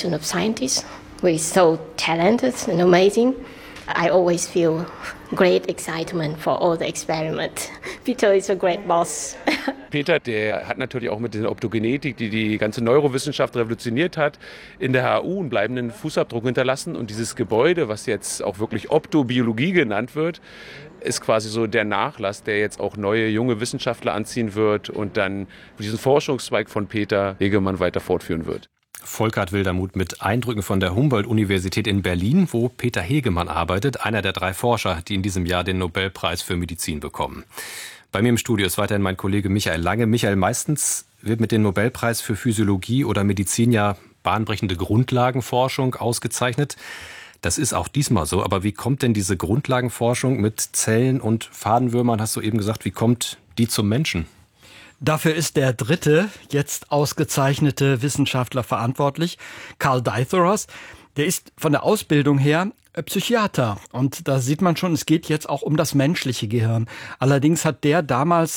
generation of scientists who is so talented and amazing. I always feel great excitement for all the experiments. Peter is a great boss. Peter, der hat natürlich auch mit der Optogenetik, die die ganze Neurowissenschaft revolutioniert hat, in der HU einen bleibenden Fußabdruck hinterlassen. Und dieses Gebäude, was jetzt auch wirklich Optobiologie genannt wird, ist quasi so der Nachlass, der jetzt auch neue, junge Wissenschaftler anziehen wird und dann diesen Forschungszweig von Peter Hegemann weiter fortführen wird. Volkert Wildermuth mit Eindrücken von der Humboldt-Universität in Berlin, wo Peter Hegemann arbeitet, einer der 3 Forscher, die in diesem Jahr den Nobelpreis für Medizin bekommen. Bei mir im Studio ist weiterhin mein Kollege Michael Lange. Michael, meistens wird mit dem Nobelpreis für Physiologie oder Medizin ja bahnbrechende Grundlagenforschung ausgezeichnet. Das ist auch diesmal so. Aber wie kommt denn diese Grundlagenforschung mit Zellen und Fadenwürmern, hast du eben gesagt, wie kommt die zum Menschen? Dafür ist der dritte, jetzt ausgezeichnete Wissenschaftler verantwortlich, Karl Dietharos. Der ist von der Ausbildung her Psychiater. Und da sieht man schon, es geht jetzt auch um das menschliche Gehirn. Allerdings hat der damals,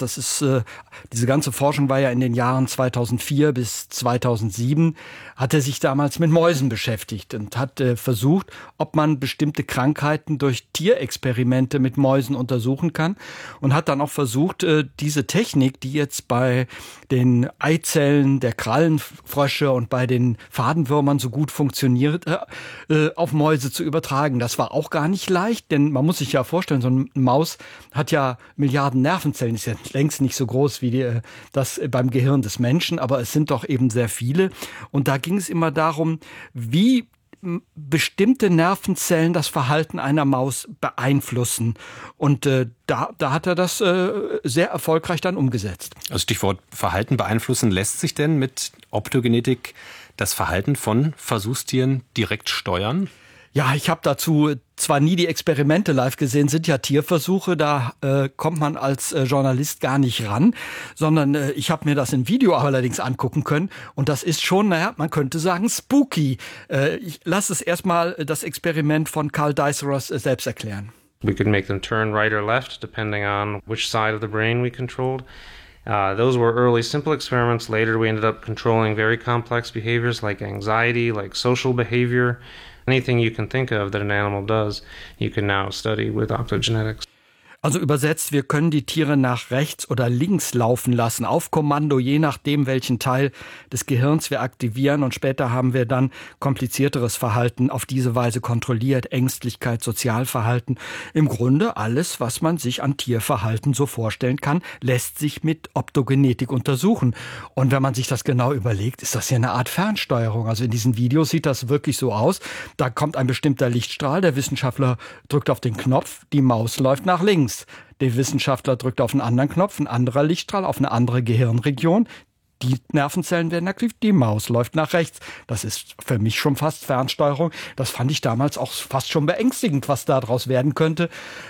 diese ganze Forschung war ja in den Jahren 2004 bis 2007, hat er sich damals mit Mäusen beschäftigt und hat versucht, ob man bestimmte Krankheiten durch Tierexperimente mit Mäusen untersuchen kann und hat dann auch versucht, diese Technik, die jetzt bei den Eizellen der Krallenfrösche und bei den Fadenwürmern so gut funktioniert, auf Mäuse zu übertragen. Das war auch gar nicht leicht, denn man muss sich ja vorstellen, so eine Maus hat ja Milliarden Nervenzellen, ist ja längst nicht so groß wie das beim Gehirn des Menschen, aber es sind doch eben sehr viele. Und da ging es immer darum, wie bestimmte Nervenzellen das Verhalten einer Maus beeinflussen. Und da hat er das sehr erfolgreich dann umgesetzt. Also Stichwort Verhalten beeinflussen. Lässt sich denn mit Optogenetik das Verhalten von Versuchstieren direkt steuern? Ja, ich habe dazu zwar nie die Experimente live gesehen, sind ja Tierversuche, da kommt man als Journalist gar nicht ran, sondern ich habe mir das in Video allerdings angucken können und das ist schon, man könnte sagen, spooky. Ich lasse es erstmal das Experiment von Karl Dietharos selbst erklären. We could make them turn right or left, depending on which side of the brain we controlled. Those were early simple experiments. Later we ended up controlling very complex behaviors like anxiety, like social behavior. Anything you can think of that an animal does, you can now study with optogenetics. Also übersetzt, wir können die Tiere nach rechts oder links laufen lassen, auf Kommando, je nachdem, welchen Teil des Gehirns wir aktivieren. Und später haben wir dann komplizierteres Verhalten auf diese Weise kontrolliert, Ängstlichkeit, Sozialverhalten. Im Grunde alles, was man sich an Tierverhalten so vorstellen kann, lässt sich mit Optogenetik untersuchen. Und wenn man sich das genau überlegt, ist das ja eine Art Fernsteuerung. Also in diesen Videos sieht das wirklich so aus. Da kommt ein bestimmter Lichtstrahl, der Wissenschaftler drückt auf den Knopf, die Maus läuft nach links. Der Wissenschaftler drückt auf einen anderen Knopf, ein anderer Lichtstrahl auf eine andere Gehirnregion. Die Nervenzellen werden aktiv, die Maus läuft nach rechts. Das ist für mich schon fast Fernsteuerung. Das fand ich damals auch fast schon beängstigend, was daraus werden könnte.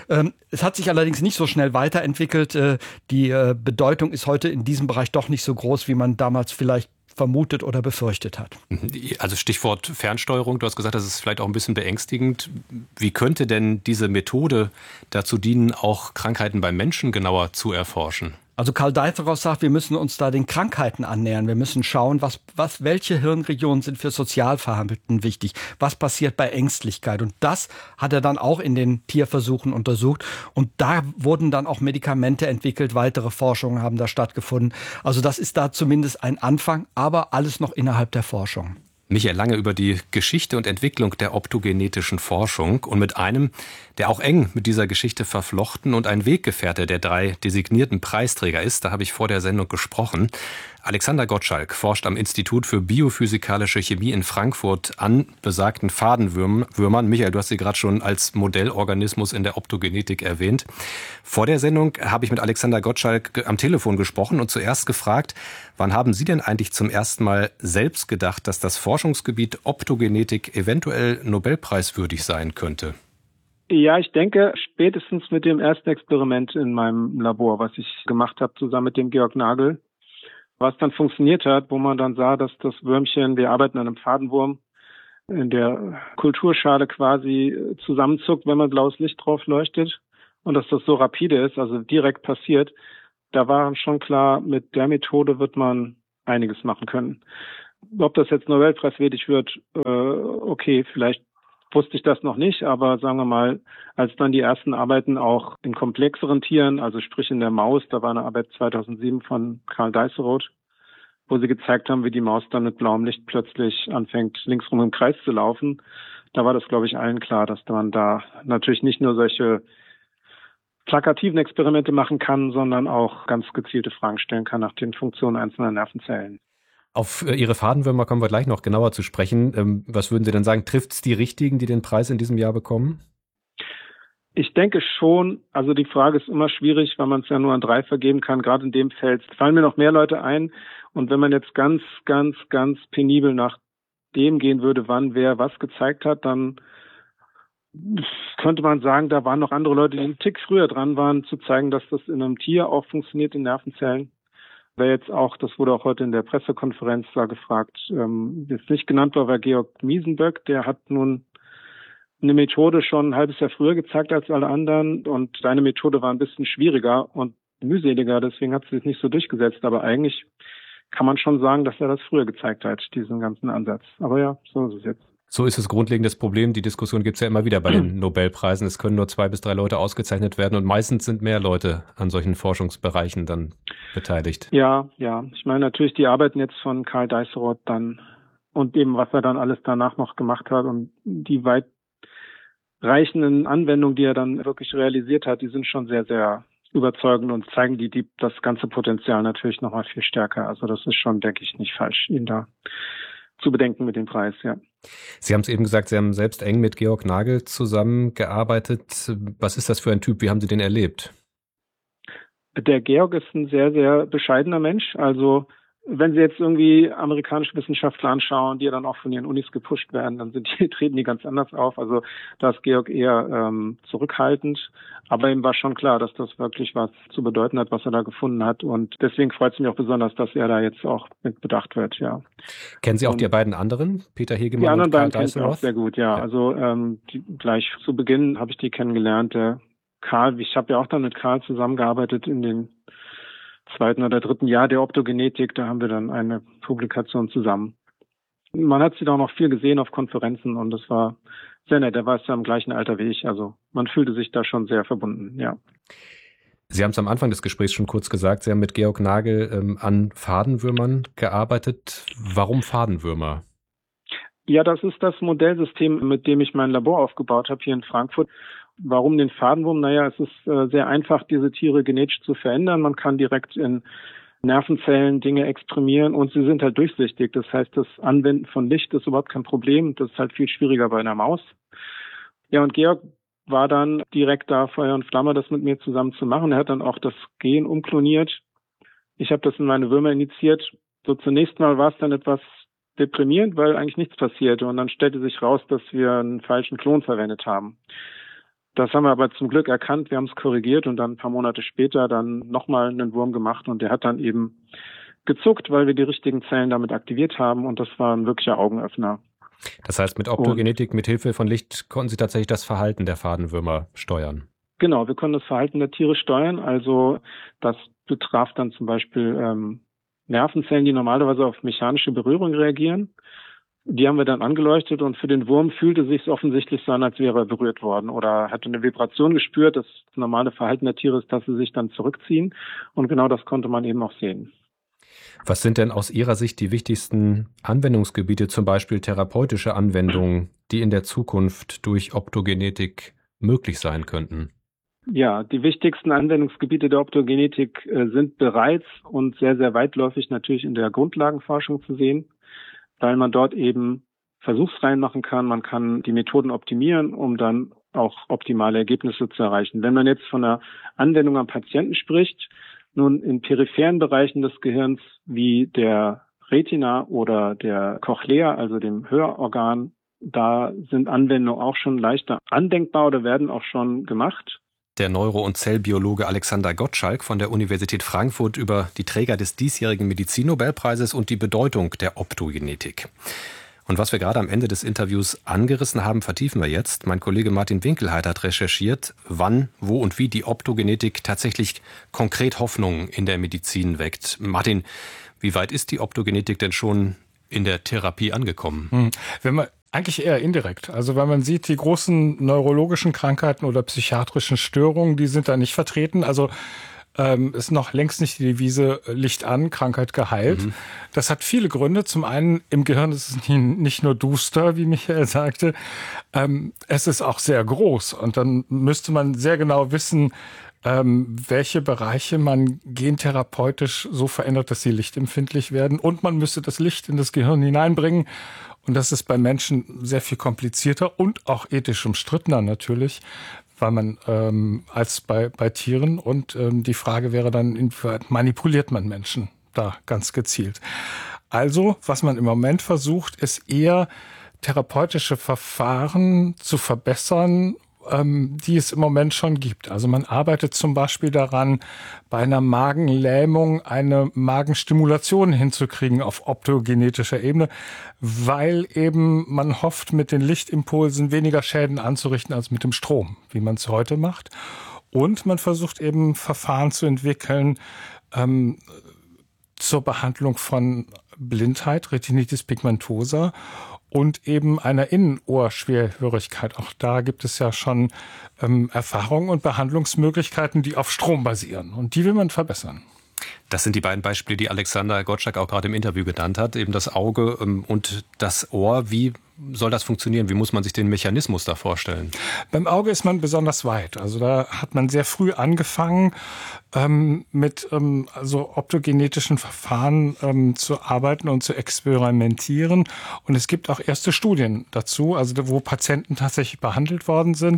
Es hat sich allerdings nicht so schnell weiterentwickelt. Die Bedeutung ist heute in diesem Bereich doch nicht so groß, wie man damals vielleicht vermutet oder befürchtet hat. Also Stichwort Fernsteuerung, du hast gesagt, das ist vielleicht auch ein bisschen beängstigend. Wie könnte denn diese Methode dazu dienen, auch Krankheiten beim Menschen genauer zu erforschen? Also Karl Dietharos sagt, wir müssen uns da den Krankheiten annähern. Wir müssen schauen, welche Hirnregionen sind für Sozialverhalten wichtig. Was passiert bei Ängstlichkeit? Und das hat er dann auch in den Tierversuchen untersucht. Und da wurden dann auch Medikamente entwickelt. Weitere Forschungen haben da stattgefunden. Also das ist da zumindest ein Anfang, aber alles noch innerhalb der Forschung. Michael Lange über die Geschichte und Entwicklung der optogenetischen Forschung und mit einem, der auch eng mit dieser Geschichte verflochten und ein Weggefährte der 3 designierten Preisträger ist. Da habe ich vor der Sendung gesprochen. Alexander Gottschalk forscht am Institut für biophysikalische Chemie in Frankfurt an besagten Fadenwürmern. Michael, du hast sie gerade schon als Modellorganismus in der Optogenetik erwähnt. Vor der Sendung habe ich mit Alexander Gottschalk am Telefon gesprochen und zuerst gefragt, wann haben Sie denn eigentlich zum ersten Mal selbst gedacht, dass das Forschungsgebiet Optogenetik eventuell nobelpreiswürdig sein könnte? Ja, ich denke, spätestens mit dem ersten Experiment in meinem Labor, was ich gemacht habe, zusammen mit dem Georg Nagel, was dann funktioniert hat, wo man dann sah, dass das Würmchen, wir arbeiten an einem Fadenwurm, in der Kulturschale quasi zusammenzuckt, wenn man blaues Licht drauf leuchtet und dass das so rapide ist, also direkt passiert. Da war schon klar, mit der Methode wird man einiges machen können. Ob das jetzt Nobelpreiswürdig wird, okay, vielleicht wusste ich das noch nicht, aber sagen wir mal, als dann die ersten Arbeiten auch in komplexeren Tieren, also sprich in der Maus, da war eine Arbeit 2007 von Karl Deisseroth, wo sie gezeigt haben, wie die Maus dann mit blauem Licht plötzlich anfängt, linksrum im Kreis zu laufen. Da war das, glaube ich, allen klar, dass man da natürlich nicht nur solche plakativen Experimente machen kann, sondern auch ganz gezielte Fragen stellen kann nach den Funktionen einzelner Nervenzellen. Auf Ihre Fadenwürmer kommen wir gleich noch genauer zu sprechen. Was würden Sie denn sagen, trifft es die Richtigen, die den Preis in diesem Jahr bekommen? Ich denke schon, also die Frage ist immer schwierig, weil man es ja nur an 3 vergeben kann, gerade in dem Feld. Fallen mir noch mehr Leute ein und wenn man jetzt ganz penibel nach dem gehen würde, wann wer was gezeigt hat, dann könnte man sagen, da waren noch andere Leute, die einen Tick früher dran waren, zu zeigen, dass das in einem Tier auch funktioniert, in Nervenzellen. Wer jetzt auch, das wurde auch heute in der Pressekonferenz da gefragt, jetzt nicht genannt war Georg Miesenböck, der hat nun eine Methode schon ein halbes Jahr früher gezeigt als alle anderen und seine Methode war ein bisschen schwieriger und mühseliger, deswegen hat sie sich nicht so durchgesetzt, aber eigentlich kann man schon sagen, dass er das früher gezeigt hat, diesen ganzen Ansatz. Aber ja, so ist es jetzt. So ist das grundlegende Problem. Die Diskussion gibt es ja immer wieder bei den Nobelpreisen. Es können nur 2 bis 3 Leute ausgezeichnet werden und meistens sind mehr Leute an solchen Forschungsbereichen dann beteiligt. Ja. Ich meine natürlich die Arbeiten jetzt von Karl Deisseroth dann und eben was er dann alles danach noch gemacht hat und die weitreichenden Anwendungen, die er dann wirklich realisiert hat, die sind schon sehr, sehr überzeugend und zeigen das ganze Potenzial natürlich nochmal viel stärker. Also das ist schon, denke ich, nicht falsch, ihn da zu bedenken mit dem Preis, ja. Sie haben es eben gesagt, Sie haben selbst eng mit Georg Nagel zusammengearbeitet. Was ist das für ein Typ? Wie haben Sie den erlebt? Der Georg ist ein sehr, sehr bescheidener Mensch. Also wenn Sie jetzt irgendwie amerikanische Wissenschaftler anschauen, die ja dann auch von ihren Unis gepusht werden, dann treten die ganz anders auf. Also da ist Georg eher zurückhaltend. Aber ihm war schon klar, dass das wirklich was zu bedeuten hat, was er da gefunden hat. Und deswegen freut es mich auch besonders, dass er da jetzt auch mit bedacht wird, ja. Kennen Sie auch die beiden anderen, Peter Hegemann die anderen und Karl beiden kennen ich auch sehr gut, ja. Also gleich zu Beginn habe ich die kennengelernt. Der Karl, ich habe ja auch dann mit Karl zusammengearbeitet in den 2. oder 3. Jahr der Optogenetik. Da haben wir dann eine Publikation zusammen. Man hat sie da auch noch viel gesehen auf Konferenzen und das war sehr nett. Er war ja im gleichen Alter wie ich. Also man fühlte sich da schon sehr verbunden, ja. Sie haben es am Anfang des Gesprächs schon kurz gesagt, Sie haben mit Georg Nagel an Fadenwürmern gearbeitet. Warum Fadenwürmer? Ja, das ist das Modellsystem, mit dem ich mein Labor aufgebaut habe hier in Frankfurt. Warum den Fadenwurm? Naja, es ist sehr einfach, diese Tiere genetisch zu verändern. Man kann direkt in Nervenzellen Dinge exprimieren und sie sind halt durchsichtig. Das heißt, das Anwenden von Licht ist überhaupt kein Problem. Das ist halt viel schwieriger bei einer Maus. Ja, und Georg war dann direkt da, Feuer und Flamme, das mit mir zusammen zu machen. Er hat dann auch das Gen umkloniert. Ich habe das in meine Würmer initiiert. So zunächst mal war es dann etwas deprimierend, weil eigentlich nichts passierte. Und dann stellte sich raus, dass wir einen falschen Klon verwendet haben. Das haben wir aber zum Glück erkannt, wir haben es korrigiert und dann ein paar Monate später dann nochmal einen Wurm gemacht und der hat dann eben gezuckt, weil wir die richtigen Zellen damit aktiviert haben und das war ein wirklicher Augenöffner. Das heißt, mit Optogenetik, mit Hilfe von Licht konnten Sie tatsächlich das Verhalten der Fadenwürmer steuern? Genau, wir können das Verhalten der Tiere steuern, also das betraf dann zum Beispiel Nervenzellen, die normalerweise auf mechanische Berührung reagieren. Die haben wir dann angeleuchtet und für den Wurm fühlte es sich offensichtlich so an, als wäre er berührt worden oder hatte eine Vibration gespürt. Das normale Verhalten der Tiere ist, dass sie sich dann zurückziehen und genau das konnte man eben auch sehen. Was sind denn aus Ihrer Sicht die wichtigsten Anwendungsgebiete, zum Beispiel therapeutische Anwendungen, die in der Zukunft durch Optogenetik möglich sein könnten? Ja, die wichtigsten Anwendungsgebiete der Optogenetik sind bereits und sehr, sehr weitläufig natürlich in der Grundlagenforschung zu sehen, weil man dort eben Versuchsreihen machen kann. Man kann die Methoden optimieren, um dann auch optimale Ergebnisse zu erreichen. Wenn man jetzt von einer Anwendung am Patienten spricht, nun in peripheren Bereichen des Gehirns wie der Retina oder der Cochlea, also dem Hörorgan, da sind Anwendungen auch schon leichter andenkbar oder werden auch schon gemacht. Der Neuro- und Zellbiologe Alexander Gottschalk von der Universität Frankfurt über die Träger des diesjährigen Medizinnobelpreises und die Bedeutung der Optogenetik. Und was wir gerade am Ende des Interviews angerissen haben, vertiefen wir jetzt. Mein Kollege Martin Winkelheit hat recherchiert, wann, wo und wie die Optogenetik tatsächlich konkret Hoffnung in der Medizin weckt. Martin, wie weit ist die Optogenetik denn schon in der Therapie angekommen? Wenn man eigentlich eher indirekt. Also wenn man sieht, die großen neurologischen Krankheiten oder psychiatrischen Störungen, die sind da nicht vertreten. Also ist noch längst nicht die Devise Licht an, Krankheit geheilt. Das hat viele Gründe. Zum einen, im Gehirn ist es nicht nur duster, wie Michael sagte, es ist auch sehr groß. Und dann müsste man sehr genau wissen, welche Bereiche man gentherapeutisch so verändert, dass sie lichtempfindlich werden. Und man müsste das Licht in das Gehirn hineinbringen. Und das ist bei Menschen sehr viel komplizierter und auch ethisch umstrittener natürlich, weil man als bei Tieren. Und die Frage wäre dann, inwieweit manipuliert man Menschen da ganz gezielt. Also, was man im Moment versucht, ist eher therapeutische Verfahren zu verbessern, die es im Moment schon gibt. Also man arbeitet zum Beispiel daran, bei einer Magenlähmung eine Magenstimulation hinzukriegen auf optogenetischer Ebene, weil eben man hofft, mit den Lichtimpulsen weniger Schäden anzurichten als mit dem Strom, wie man es heute macht. Und man versucht eben Verfahren zu entwickeln zur Behandlung von Blindheit, Retinitis pigmentosa, und eben einer Innenohrschwerhörigkeit. Auch da gibt es ja schon Erfahrungen und Behandlungsmöglichkeiten, die auf Strom basieren. Und die will man verbessern. Das sind die beiden Beispiele, die Alexander Gottschalk auch gerade im Interview genannt hat. Eben das Auge und das Ohr. Wie soll das funktionieren? Wie muss man sich den Mechanismus da vorstellen? Beim Auge ist man besonders weit. Also da hat man sehr früh angefangen, mit also optogenetischen Verfahren zu arbeiten und zu experimentieren. Und es gibt auch erste Studien dazu, also wo Patienten tatsächlich behandelt worden sind.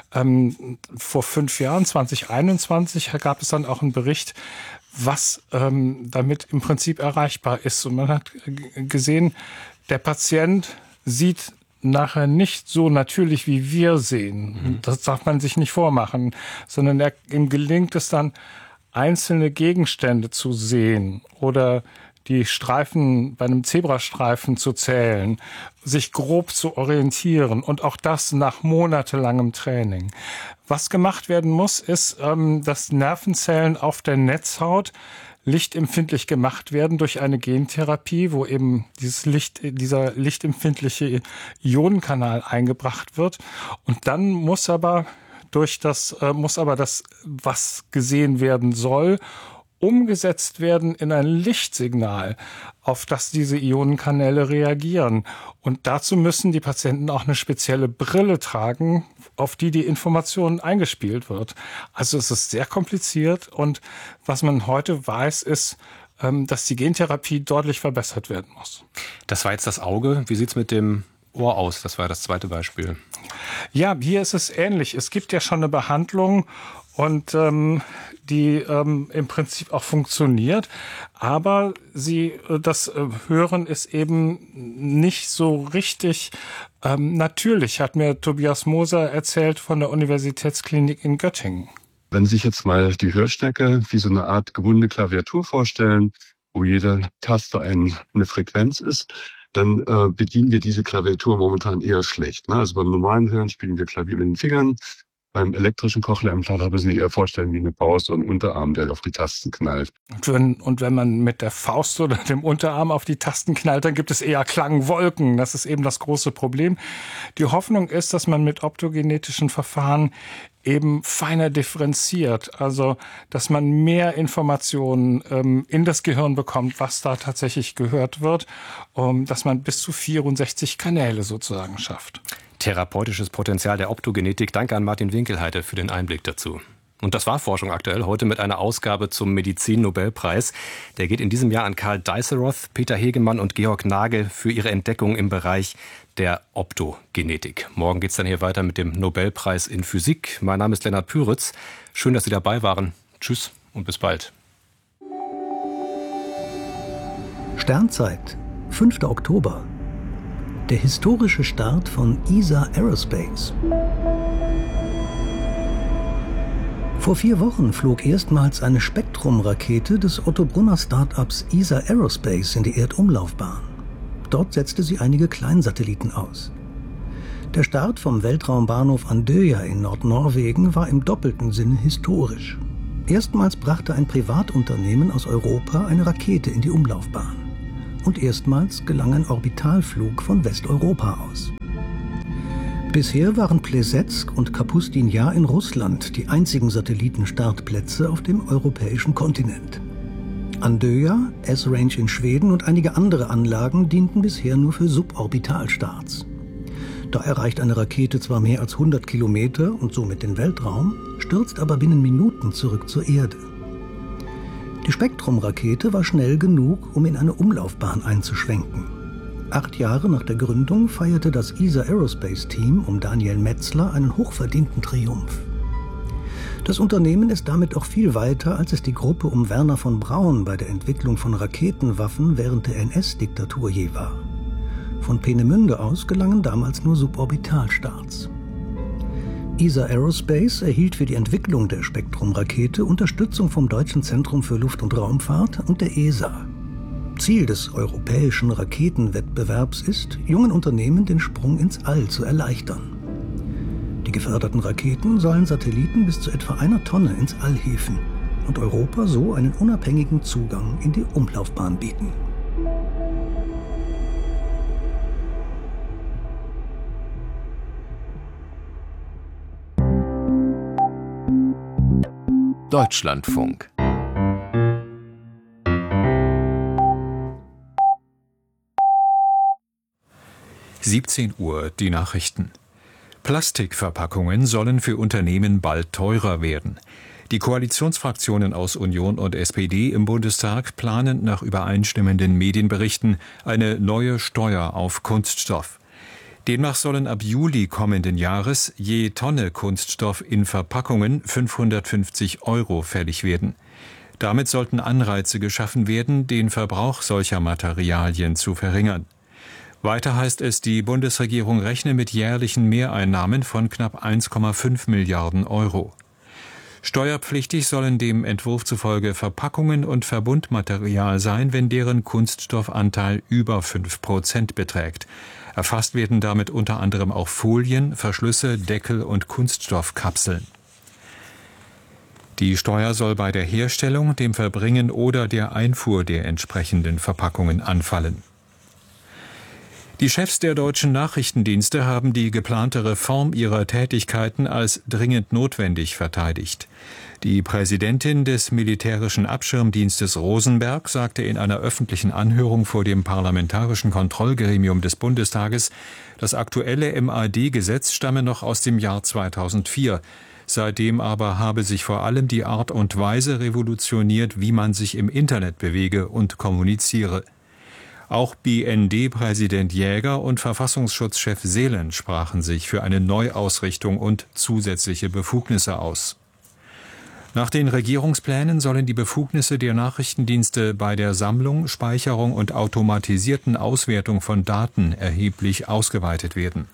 Vor 5 Jahren, 2021, gab es dann auch einen Bericht, was damit im Prinzip erreichbar ist. Und man hat gesehen, der Patient sieht nachher nicht so natürlich, wie wir sehen. Das darf man sich nicht vormachen, sondern ihm gelingt es dann, einzelne Gegenstände zu sehen oder die Streifen bei einem Zebrastreifen zu zählen, sich grob zu orientieren und auch das nach monatelangem Training. Was gemacht werden muss, ist, dass Nervenzellen auf der Netzhaut lichtempfindlich gemacht werden durch eine Gentherapie, wo eben dieser lichtempfindliche Ionenkanal eingebracht wird. Und dann muss aber das, was gesehen werden soll, umgesetzt werden in ein Lichtsignal, auf das diese Ionenkanäle reagieren. Und dazu müssen die Patienten auch eine spezielle Brille tragen, auf die die Information eingespielt wird. Also es ist sehr kompliziert und was man heute weiß, ist, dass die Gentherapie deutlich verbessert werden muss. Das war jetzt das Auge. Wie sieht's mit dem Ohr aus? Das war das zweite Beispiel. Ja, hier ist es ähnlich. Es gibt ja schon eine Behandlung und die im Prinzip auch funktioniert, aber das Hören ist eben nicht so richtig natürlich, hat mir Tobias Moser erzählt von der Universitätsklinik in Göttingen. Wenn Sie sich jetzt mal die Hörstärke wie so eine Art gebundene Klaviatur vorstellen, wo jede Taste eine Frequenz ist, dann bedienen wir diese Klaviatur momentan eher schlecht. Ne? Also beim normalen Hören spielen wir Klavier mit den Fingern. Beim elektrischen Cochlea-Implantat müssen Sie sich eher vorstellen wie eine Faust und ein Unterarm, der auf die Tasten knallt. Und wenn man mit der Faust oder dem Unterarm auf die Tasten knallt, dann gibt es eher Klangwolken. Das ist eben das große Problem. Die Hoffnung ist, dass man mit optogenetischen Verfahren eben feiner differenziert, also dass man mehr Informationen in das Gehirn bekommt, was da tatsächlich gehört wird, dass man bis zu 64 Kanäle sozusagen schafft. Therapeutisches Potenzial der Optogenetik. Danke an Martin Winkelheide für den Einblick dazu. Und das war Forschung aktuell, heute mit einer Ausgabe zum Medizin-Nobelpreis. Der geht in diesem Jahr an Karl Dijsselroth, Peter Hegemann und Georg Nagel für ihre Entdeckung im Bereich der Optogenetik. Morgen geht's dann hier weiter mit dem Nobelpreis in Physik. Mein Name ist Lennart Püritz. Schön, dass Sie dabei waren. Tschüss und bis bald. Sternzeit, 5. Oktober. Der historische Start von ESA Aerospace. Vor 4 Wochen flog erstmals eine Spektrum-Rakete des Otto-Brunner-Startups ESA Aerospace in die Erdumlaufbahn. Dort setzte sie einige Kleinsatelliten aus. Der Start vom Weltraumbahnhof Andøya in Nordnorwegen war im doppelten Sinne historisch. Erstmals brachte ein Privatunternehmen aus Europa eine Rakete in die Umlaufbahn. und erstmals gelang ein Orbitalflug von Westeuropa aus. Bisher waren Plesetsk und Kapustin Jar in Russland die einzigen Satellitenstartplätze auf dem europäischen Kontinent. Andøya, S-Range in Schweden und einige andere Anlagen dienten bisher nur für Suborbitalstarts. Da erreicht eine Rakete zwar mehr als 100 Kilometer und somit den Weltraum, stürzt aber binnen Minuten zurück zur Erde. Die Spektrum-Rakete war schnell genug, um in eine Umlaufbahn einzuschwenken. 8 Jahre nach der Gründung feierte das ESA Aerospace Team um Daniel Metzler einen hochverdienten Triumph. Das Unternehmen ist damit auch viel weiter, als es die Gruppe um Werner von Braun bei der Entwicklung von Raketenwaffen während der NS-Diktatur je war. Von Peenemünde aus gelangen damals nur Suborbitalstarts. ESA Aerospace erhielt für die Entwicklung der Spektrum-Rakete Unterstützung vom Deutschen Zentrum für Luft- und Raumfahrt und der ESA. Ziel des europäischen Raketenwettbewerbs ist, jungen Unternehmen den Sprung ins All zu erleichtern. Die geförderten Raketen sollen Satelliten bis zu etwa 1 Tonne ins All hieven und Europa so einen unabhängigen Zugang in die Umlaufbahn bieten. Deutschlandfunk. Uhr, die Nachrichten. Plastikverpackungen sollen für Unternehmen bald teurer werden. Die Koalitionsfraktionen aus Union und SPD im Bundestag planen nach übereinstimmenden Medienberichten eine neue Steuer auf Kunststoff. Demnach sollen ab Juli kommenden Jahres je Tonne Kunststoff in Verpackungen 550 € fällig werden. Damit sollten Anreize geschaffen werden, den Verbrauch solcher Materialien zu verringern. Weiter heißt es, die Bundesregierung rechne mit jährlichen Mehreinnahmen von knapp 1,5 Milliarden €. Steuerpflichtig sollen dem Entwurf zufolge Verpackungen und Verbundmaterial sein, wenn deren Kunststoffanteil über 5% beträgt. Erfasst werden damit unter anderem auch Folien, Verschlüsse, Deckel und Kunststoffkapseln. Die Steuer soll bei der Herstellung, dem Verbringen oder der Einfuhr der entsprechenden Verpackungen anfallen. Die Chefs der deutschen Nachrichtendienste haben die geplante Reform ihrer Tätigkeiten als dringend notwendig verteidigt. Die Präsidentin des militärischen Abschirmdienstes Rosenberg sagte in einer öffentlichen Anhörung vor dem Parlamentarischen Kontrollgremium des Bundestages, das aktuelle MAD-Gesetz stamme noch aus dem Jahr 2004. Seitdem aber habe sich vor allem die Art und Weise revolutioniert, wie man sich im Internet bewege und kommuniziere. Auch BND-Präsident Jäger und Verfassungsschutzchef Seelen sprachen sich für eine Neuausrichtung und zusätzliche Befugnisse aus. Nach den Regierungsplänen sollen die Befugnisse der Nachrichtendienste bei der Sammlung, Speicherung und automatisierten Auswertung von Daten erheblich ausgeweitet werden.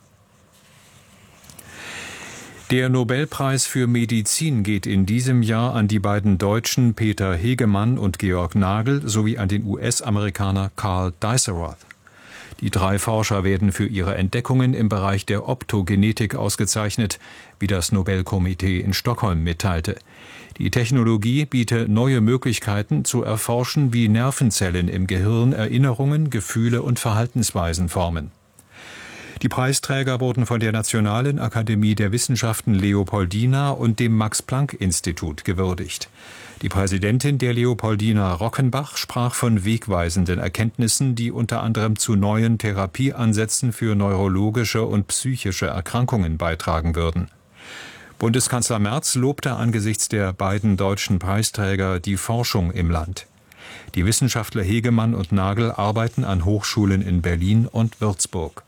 Der Nobelpreis für Medizin geht in diesem Jahr an die beiden Deutschen Peter Hegemann und Georg Nagel sowie an den US-Amerikaner Carl Dieseroth. Die 3 Forscher werden für ihre Entdeckungen im Bereich der Optogenetik ausgezeichnet, wie das Nobelkomitee in Stockholm mitteilte. Die Technologie biete neue Möglichkeiten zu erforschen, wie Nervenzellen im Gehirn Erinnerungen, Gefühle und Verhaltensweisen formen. Die Preisträger wurden von der Nationalen Akademie der Wissenschaften Leopoldina und dem Max-Planck-Institut gewürdigt. Die Präsidentin der Leopoldina Rockenbach sprach von wegweisenden Erkenntnissen, die unter anderem zu neuen Therapieansätzen für neurologische und psychische Erkrankungen beitragen würden. Bundeskanzler Merz lobte angesichts der beiden deutschen Preisträger die Forschung im Land. Die Wissenschaftler Hegemann und Nagel arbeiten an Hochschulen in Berlin und Würzburg.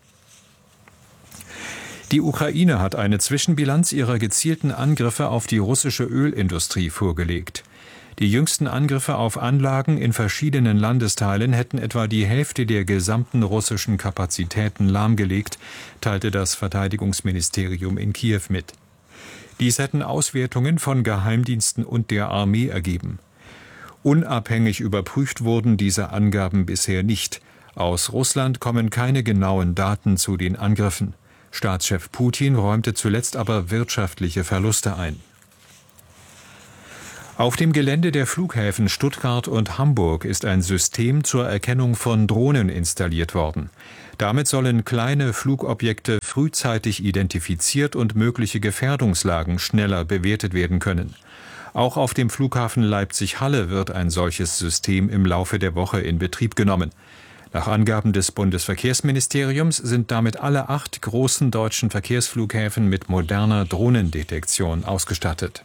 Die Ukraine hat eine Zwischenbilanz ihrer gezielten Angriffe auf die russische Ölindustrie vorgelegt. Die jüngsten Angriffe auf Anlagen in verschiedenen Landesteilen hätten etwa die Hälfte der gesamten russischen Kapazitäten lahmgelegt, teilte das Verteidigungsministerium in Kiew mit. Dies hätten Auswertungen von Geheimdiensten und der Armee ergeben. Unabhängig überprüft wurden diese Angaben bisher nicht. Aus Russland kommen keine genauen Daten zu den Angriffen. Staatschef Putin räumte zuletzt aber wirtschaftliche Verluste ein. Auf dem Gelände der Flughäfen Stuttgart und Hamburg ist ein System zur Erkennung von Drohnen installiert worden. Damit sollen kleine Flugobjekte frühzeitig identifiziert und mögliche Gefährdungslagen schneller bewertet werden können. Auch auf dem Flughafen Leipzig-Halle wird ein solches System im Laufe der Woche in Betrieb genommen. Nach Angaben des Bundesverkehrsministeriums sind damit alle 8 großen deutschen Verkehrsflughäfen mit moderner Drohnendetektion ausgestattet.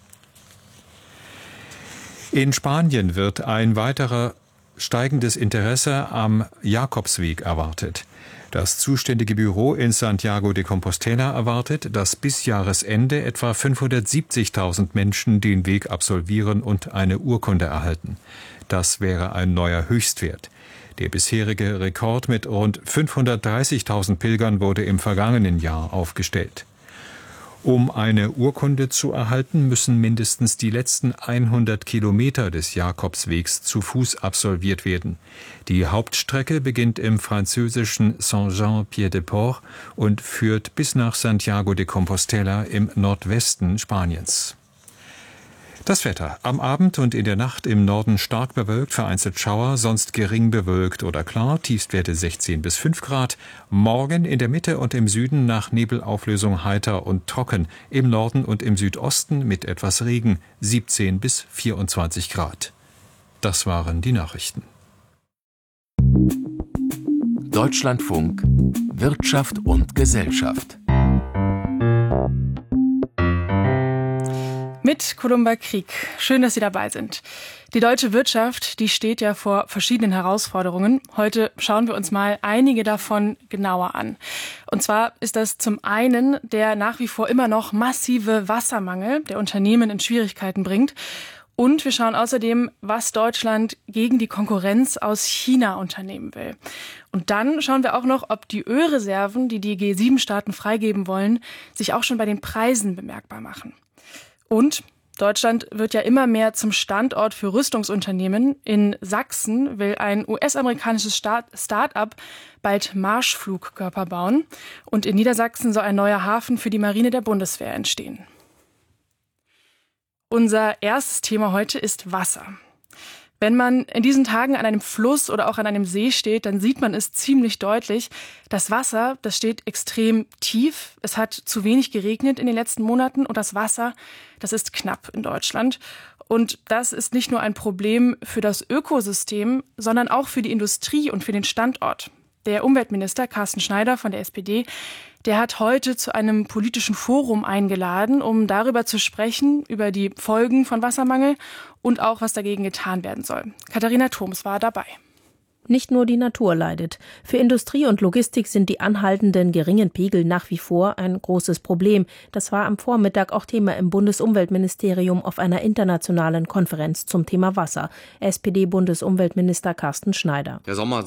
In Spanien wird ein weiterer steigendes Interesse am Jakobsweg erwartet. Das zuständige Büro in Santiago de Compostela erwartet, dass bis Jahresende etwa 570.000 Menschen den Weg absolvieren und eine Urkunde erhalten. Das wäre ein neuer Höchstwert. Der bisherige Rekord mit rund 530.000 Pilgern wurde im vergangenen Jahr aufgestellt. Um eine Urkunde zu erhalten, müssen mindestens die letzten 100 Kilometer des Jakobswegs zu Fuß absolviert werden. Die Hauptstrecke beginnt im französischen Saint-Jean-Pied-de-Port und führt bis nach Santiago de Compostela im Nordwesten Spaniens. Das Wetter. Am Abend und in der Nacht im Norden stark bewölkt, vereinzelt Schauer, sonst gering bewölkt oder klar, Tiefstwerte 16 bis 5 Grad. Morgen in der Mitte und im Süden nach Nebelauflösung heiter und trocken. Im Norden und im Südosten mit etwas Regen 17 bis 24 Grad. Das waren die Nachrichten. Deutschlandfunk Wirtschaft und Gesellschaft. Mit Columba Krieg. Schön, dass Sie dabei sind. Die deutsche Wirtschaft, die steht ja vor verschiedenen Herausforderungen. Heute schauen wir uns mal einige davon genauer an. Und zwar ist das zum einen der nach wie vor immer noch massive Wassermangel, der Unternehmen in Schwierigkeiten bringt. Und wir schauen außerdem, was Deutschland gegen die Konkurrenz aus China unternehmen will. Und dann schauen wir auch noch, ob die Ölreserven, die die G7-Staaten freigeben wollen, sich auch schon bei den Preisen bemerkbar machen. Und Deutschland wird ja immer mehr zum Standort für Rüstungsunternehmen. In Sachsen will ein US-amerikanisches Start-up bald Marschflugkörper bauen. Und in Niedersachsen soll ein neuer Hafen für die Marine der Bundeswehr entstehen. Unser erstes Thema heute ist Wasser. Wenn man in diesen Tagen an einem Fluss oder auch an einem See steht, dann sieht man es ziemlich deutlich. Das Wasser, das steht extrem tief. Es hat zu wenig geregnet in den letzten Monaten und das Wasser, das ist knapp in Deutschland. Und das ist nicht nur ein Problem für das Ökosystem, sondern auch für die Industrie und für den Standort. Der Umweltminister Carsten Schneider von der SPD, der hat heute zu einem politischen Forum eingeladen, um darüber zu sprechen, über die Folgen von Wassermangel und auch, was dagegen getan werden soll. Katharina Thoms war dabei. Nicht nur die Natur leidet. Für Industrie und Logistik sind die anhaltenden geringen Pegel nach wie vor ein großes Problem. Das war am Vormittag auch Thema im Bundesumweltministerium auf einer internationalen Konferenz zum Thema Wasser. SPD-Bundesumweltminister Carsten Schneider. Der Sommer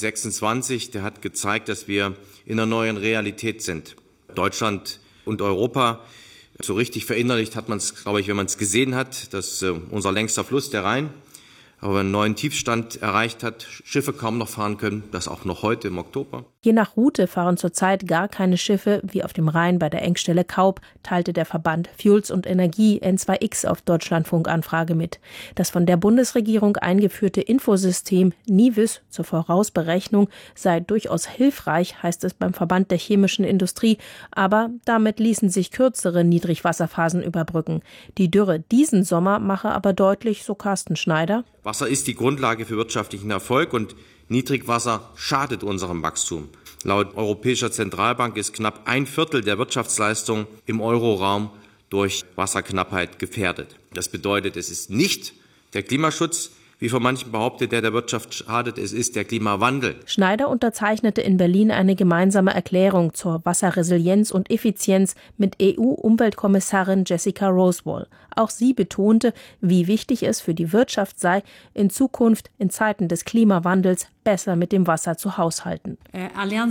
2026, der hat gezeigt, dass wir in einer neuen Realität sind. Deutschland und Europa. So richtig verinnerlicht hat man es, glaube ich, wenn man es gesehen hat, dass unser längster Fluss, der Rhein, aber einen neuen Tiefstand erreicht hat, Schiffe kaum noch fahren können, das auch noch heute im Oktober. Je nach Route fahren zurzeit gar keine Schiffe, wie auf dem Rhein bei der Engstelle Kaub, teilte der Verband Fuels und Energie N2X auf Deutschlandfunk-Anfrage mit. Das von der Bundesregierung eingeführte Infosystem NIWIS zur Vorausberechnung sei durchaus hilfreich, heißt es beim Verband der chemischen Industrie, aber damit ließen sich kürzere Niedrigwasserphasen überbrücken. Die Dürre diesen Sommer mache aber deutlich, so Carsten Schneider: Wasser ist die Grundlage für wirtschaftlichen Erfolg und Niedrigwasser schadet unserem Wachstum. Laut Europäischer Zentralbank ist knapp 1/4 der Wirtschaftsleistung im Euroraum durch Wasserknappheit gefährdet. Das bedeutet, es ist nicht der Klimaschutz, wie von manchen behauptet, der Wirtschaft schadet, es ist der Klimawandel. Schneider unterzeichnete in Berlin eine gemeinsame Erklärung zur Wasserresilienz und Effizienz mit EU-Umweltkommissarin Jessica Roswell. Auch sie betonte, wie wichtig es für die Wirtschaft sei, in Zukunft in Zeiten des Klimawandels besser mit dem Wasser zu haushalten. Ein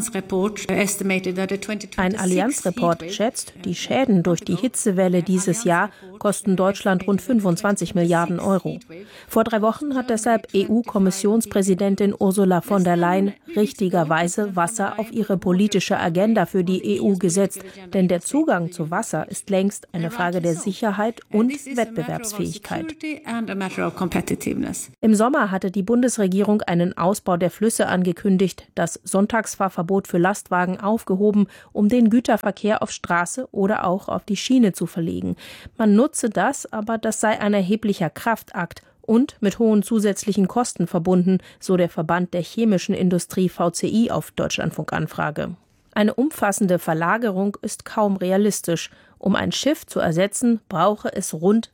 Allianz-Report schätzt, die Schäden durch die Hitzewelle dieses Jahr kosten Deutschland rund 25 Milliarden Euro. Vor 3 Wochen hat deshalb EU-Kommissionspräsidentin Ursula von der Leyen richtigerweise Wasser auf ihre politische Agenda für die EU gesetzt. Denn der Zugang zu Wasser ist längst eine Frage der Sicherheit und Wettbewerbsfähigkeit. Im Sommer hatte die Bundesregierung einen Ausbau der Flüsse angekündigt, das Sonntagsfahrverbot für Lastwagen aufgehoben, um den Güterverkehr auf Straße oder auch auf die Schiene zu verlegen. Man nutze das, aber das sei ein erheblicher Kraftakt und mit hohen zusätzlichen Kosten verbunden, so der Verband der chemischen Industrie VCI auf Deutschlandfunk-Anfrage. Eine umfassende Verlagerung ist kaum realistisch. Um ein Schiff zu ersetzen, brauche es rund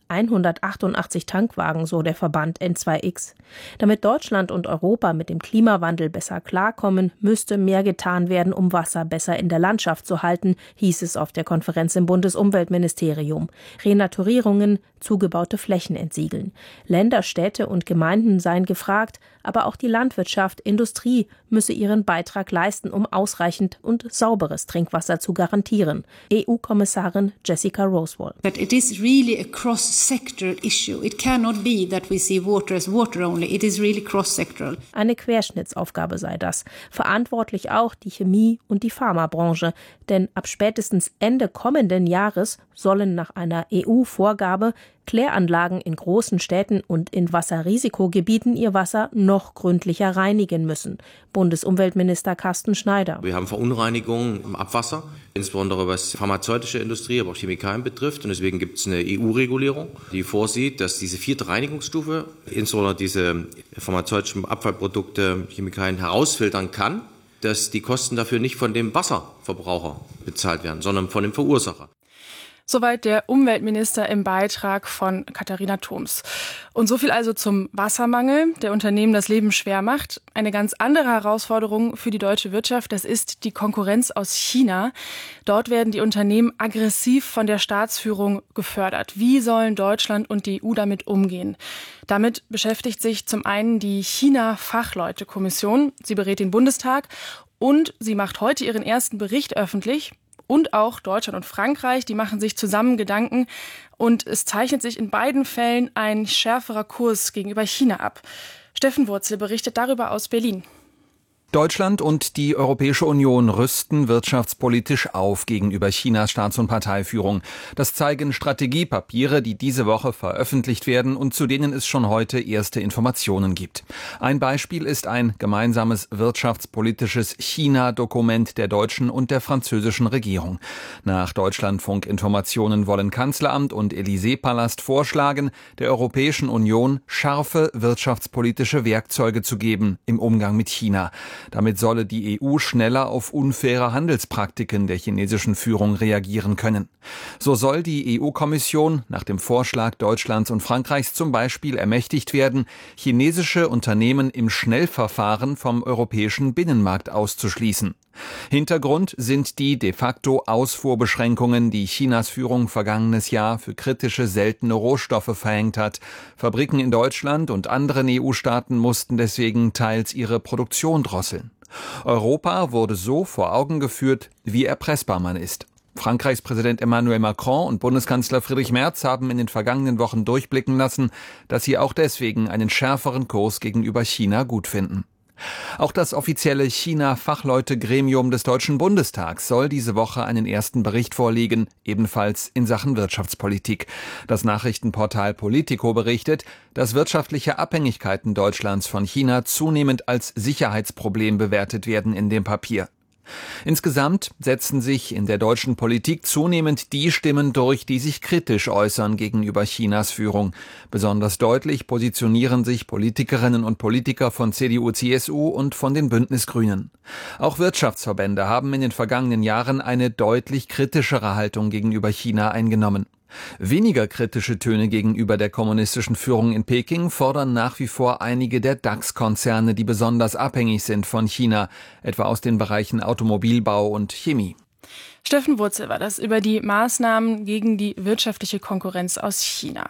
188 Tankwagen, so der Verband N2X. Damit Deutschland und Europa mit dem Klimawandel besser klarkommen, müsste mehr getan werden, um Wasser besser in der Landschaft zu halten, hieß es auf der Konferenz im Bundesumweltministerium. Renaturierungen, zugebaute Flächen entsiegeln. Länder, Städte und Gemeinden seien gefragt, aber auch die Landwirtschaft, Industrie müsse ihren Beitrag leisten, um ausreichend und sauberes Trinkwasser zu garantieren. EU-Kommissarin Jessica Roswell. That it is really a cross-sectoral issue. It cannot be that we see water as water only. It is really cross-sectoral. Eine Querschnittsaufgabe sei das. Verantwortlich auch die Chemie- und die Pharmabranche. Denn ab spätestens Ende kommenden Jahres sollen nach einer EU-Vorgabe Kläranlagen in großen Städten und in Wasserrisikogebieten ihr Wasser noch gründlicher reinigen müssen. Bundesumweltminister Carsten Schneider. Wir haben Verunreinigungen im Abwasser, insbesondere was pharmazeutische Industrie, aber auch Chemikalien betrifft. Und deswegen gibt es eine EU-Regulierung, die vorsieht, dass diese 4. Reinigungsstufe, insbesondere diese pharmazeutischen Abfallprodukte, Chemikalien herausfiltern kann, dass die Kosten dafür nicht von dem Wasserverbraucher bezahlt werden, sondern von dem Verursacher. Soweit der Umweltminister im Beitrag von Katharina Thoms. Und so viel also zum Wassermangel, der Unternehmen das Leben schwer macht. Eine ganz andere Herausforderung für die deutsche Wirtschaft, das ist die Konkurrenz aus China. Dort werden die Unternehmen aggressiv von der Staatsführung gefördert. Wie sollen Deutschland und die EU damit umgehen? Damit beschäftigt sich zum einen die China-Fachleute-Kommission. Sie berät den Bundestag und sie macht heute ihren ersten Bericht öffentlich. Und auch Deutschland und Frankreich, die machen sich zusammen Gedanken. Und es zeichnet sich in beiden Fällen ein schärferer Kurs gegenüber China ab. Steffen Wurzel berichtet darüber aus Berlin. Deutschland und die Europäische Union rüsten wirtschaftspolitisch auf gegenüber Chinas Staats- und Parteiführung. Das zeigen Strategiepapiere, die diese Woche veröffentlicht werden und zu denen es schon heute erste Informationen gibt. Ein Beispiel ist ein gemeinsames wirtschaftspolitisches China-Dokument der deutschen und der französischen Regierung. Nach Deutschlandfunk-Informationen wollen Kanzleramt und Élysée-Palast vorschlagen, der Europäischen Union scharfe wirtschaftspolitische Werkzeuge zu geben im Umgang mit China. Damit solle die EU schneller auf unfaire Handelspraktiken der chinesischen Führung reagieren können. So soll die EU-Kommission nach dem Vorschlag Deutschlands und Frankreichs zum Beispiel ermächtigt werden, chinesische Unternehmen im Schnellverfahren vom europäischen Binnenmarkt auszuschließen. Hintergrund sind die de facto Ausfuhrbeschränkungen, die Chinas Führung vergangenes Jahr für kritische seltene Rohstoffe verhängt hat. Fabriken in Deutschland und anderen EU-Staaten mussten deswegen teils ihre Produktion drosseln. Europa wurde so vor Augen geführt, wie erpressbar man ist. Frankreichs Präsident Emmanuel Macron und Bundeskanzler Friedrich Merz haben in den vergangenen Wochen durchblicken lassen, dass sie auch deswegen einen schärferen Kurs gegenüber China gut finden. Auch das offizielle China-Fachleute-Gremium des Deutschen Bundestags soll diese Woche einen ersten Bericht vorlegen, ebenfalls in Sachen Wirtschaftspolitik. Das Nachrichtenportal Politico berichtet, dass wirtschaftliche Abhängigkeiten Deutschlands von China zunehmend als Sicherheitsproblem bewertet werden in dem Papier. Insgesamt setzen sich in der deutschen Politik zunehmend die Stimmen durch, die sich kritisch äußern gegenüber Chinas Führung. Besonders deutlich positionieren sich Politikerinnen und Politiker von CDU, CSU und von den Bündnisgrünen. Auch Wirtschaftsverbände haben in den vergangenen Jahren eine deutlich kritischere Haltung gegenüber China eingenommen. Weniger kritische Töne gegenüber der kommunistischen Führung in Peking fordern nach wie vor einige der DAX-Konzerne, die besonders abhängig sind von China, etwa aus den Bereichen Automobilbau und Chemie. Steffen Wurzel war das über die Maßnahmen gegen die wirtschaftliche Konkurrenz aus China.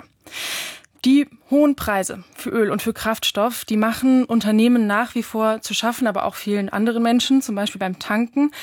Die hohen Preise für Öl und für Kraftstoff, die machen Unternehmen nach wie vor zu schaffen, aber auch vielen anderen Menschen, zum Beispiel beim Tanken.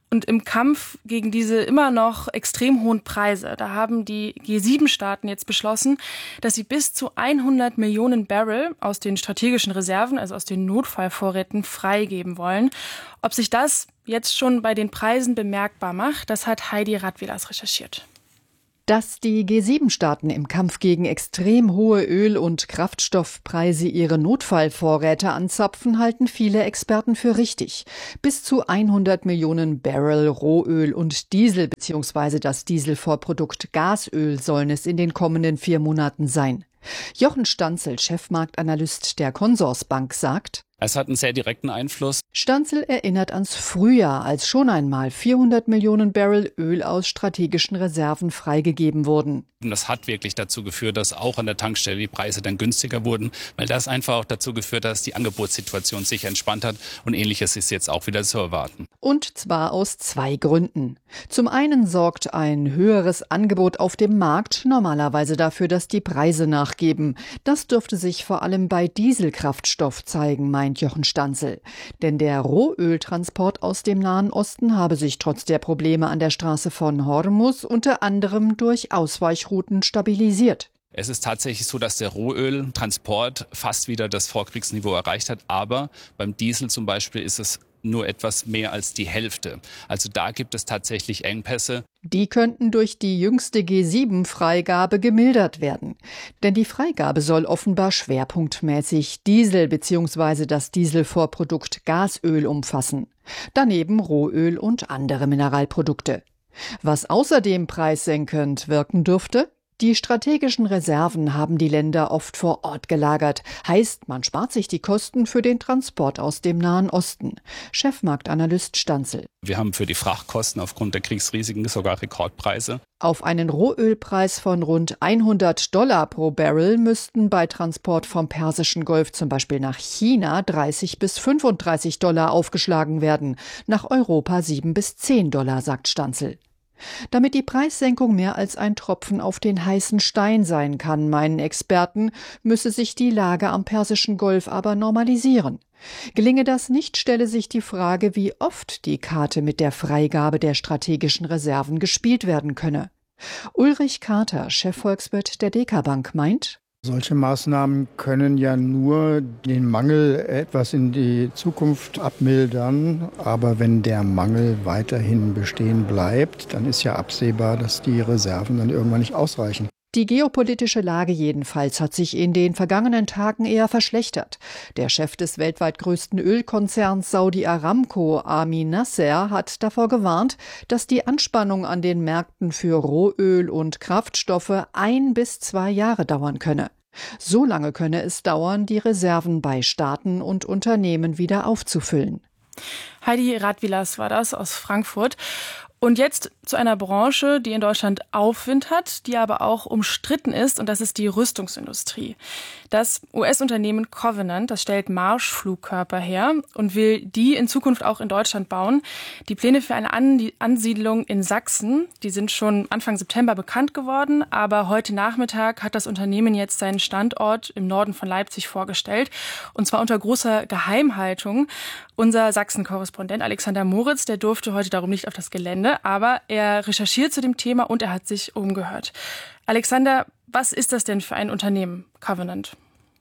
Und im Kampf gegen diese immer noch extrem hohen Preise, da haben die G7-Staaten jetzt beschlossen, dass sie bis zu 100 Millionen Barrel aus den strategischen Reserven, also aus den Notfallvorräten, freigeben wollen. Ob sich das jetzt schon bei den Preisen bemerkbar macht, das hat Heidi Radwilas recherchiert. Dass die G7-Staaten im Kampf gegen extrem hohe Öl- und Kraftstoffpreise ihre Notfallvorräte anzapfen, halten viele Experten für richtig. Bis zu 100 Millionen Barrel Rohöl und Diesel bzw. das Dieselvorprodukt Gasöl sollen es in den kommenden 4 Monaten sein. Jochen Stanzel, Chefmarktanalyst der Consorsbank, sagt: Es hat einen sehr direkten Einfluss. Stanzel erinnert ans Frühjahr, als schon einmal 400 Millionen Barrel Öl aus strategischen Reserven freigegeben wurden. Und das hat wirklich dazu geführt, dass auch an der Tankstelle die Preise dann günstiger wurden, weil das einfach auch dazu geführt hat, dass die Angebotssituation sich entspannt hat, und Ähnliches ist jetzt auch wieder zu erwarten. Und zwar aus 2 Gründen. Zum einen sorgt ein höheres Angebot auf dem Markt normalerweise dafür, dass die Preise nachgeben. Das dürfte sich vor allem bei Dieselkraftstoff zeigen, meint Jochen Stanzel. Denn der Rohöltransport aus dem Nahen Osten habe sich trotz der Probleme an der Straße von Hormuz unter anderem durch Ausweichrouten stabilisiert. Es ist tatsächlich so, dass der Rohöltransport fast wieder das Vorkriegsniveau erreicht hat. Aber beim Diesel zum Beispiel ist es nur etwas mehr als die Hälfte. Also da gibt es tatsächlich Engpässe. Die könnten durch die jüngste G7-Freigabe gemildert werden. Denn die Freigabe soll offenbar schwerpunktmäßig Diesel bzw. das Dieselvorprodukt Gasöl umfassen. Daneben Rohöl und andere Mineralprodukte. Was außerdem preissenkend wirken dürfte: die strategischen Reserven haben die Länder oft vor Ort gelagert. Heißt, man spart sich die Kosten für den Transport aus dem Nahen Osten. Chefmarktanalyst Stanzel: Wir haben für die Frachtkosten aufgrund der Kriegsrisiken sogar Rekordpreise. Auf einen Rohölpreis von rund $100 pro Barrel müssten bei Transport vom Persischen Golf zum Beispiel nach China $30 bis $35 aufgeschlagen werden. Nach Europa $7 bis $10, sagt Stanzel. Damit die Preissenkung mehr als ein Tropfen auf den heißen Stein sein kann, meinen Experten, müsse sich die Lage am Persischen Golf aber normalisieren. Gelinge das nicht, stelle sich die Frage, wie oft die Karte mit der Freigabe der strategischen Reserven gespielt werden könne. Ulrich Carter, Chefvolkswirt der DK Bank, meint: Solche Maßnahmen können ja nur den Mangel etwas in die Zukunft abmildern. Aber wenn der Mangel weiterhin bestehen bleibt, dann ist ja absehbar, dass die Reserven dann irgendwann nicht ausreichen. Die geopolitische Lage jedenfalls hat sich in den vergangenen Tagen eher verschlechtert. Der Chef des weltweit größten Ölkonzerns Saudi Aramco, Amin Nasser, hat davor gewarnt, dass die Anspannung an den Märkten für Rohöl und Kraftstoffe 1 bis 2 Jahre dauern könne. So lange könne es dauern, die Reserven bei Staaten und Unternehmen wieder aufzufüllen. Heidi Radwilas war das aus Frankfurt. Und jetzt zu einer Branche, die in Deutschland Aufwind hat, die aber auch umstritten ist, und das ist die Rüstungsindustrie. Das US-Unternehmen Covenant, das stellt Marschflugkörper her und will die in Zukunft auch in Deutschland bauen. Die Pläne für eine Ansiedlung in Sachsen, die sind schon Anfang September bekannt geworden, aber heute Nachmittag hat das Unternehmen jetzt seinen Standort im Norden von Leipzig vorgestellt, und zwar unter großer Geheimhaltung. Unser Sachsen-Korrespondent Alexander Moritz, der durfte heute darum nicht auf das Gelände, aber er recherchiert zu dem Thema und er hat sich umgehört. Alexander, was ist das denn für ein Unternehmen, Covenant?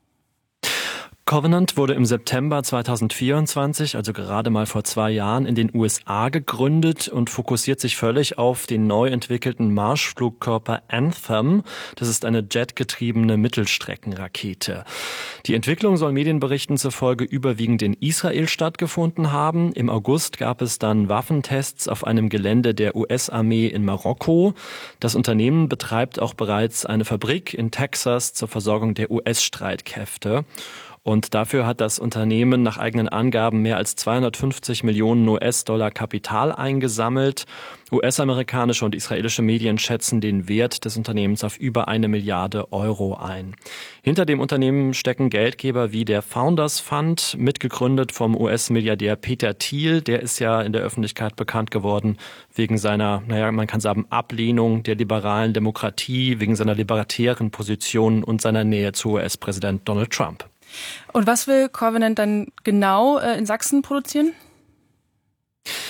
Covenant wurde im September 2024, also gerade mal vor 2 Jahren, in den USA gegründet und fokussiert sich völlig auf den neu entwickelten Marschflugkörper Anthem. Das ist eine jetgetriebene Mittelstreckenrakete. Die Entwicklung soll Medienberichten zufolge überwiegend in Israel stattgefunden haben. Im August gab es dann Waffentests auf einem Gelände der US-Armee in Marokko. Das Unternehmen betreibt auch bereits eine Fabrik in Texas zur Versorgung der US-Streitkräfte. Und dafür hat das Unternehmen nach eigenen Angaben mehr als 250 Millionen US-Dollar Kapital eingesammelt. US-amerikanische und israelische Medien schätzen den Wert des Unternehmens auf über 1 Milliarde Euro ein. Hinter dem Unternehmen stecken Geldgeber wie der Founders Fund, mitgegründet vom US-Milliardär Peter Thiel. Der ist ja in der Öffentlichkeit bekannt geworden wegen seiner, man kann sagen, Ablehnung der liberalen Demokratie, wegen seiner libertären Position und seiner Nähe zu US-Präsident Donald Trump. Und was will Covenant dann genau in Sachsen produzieren?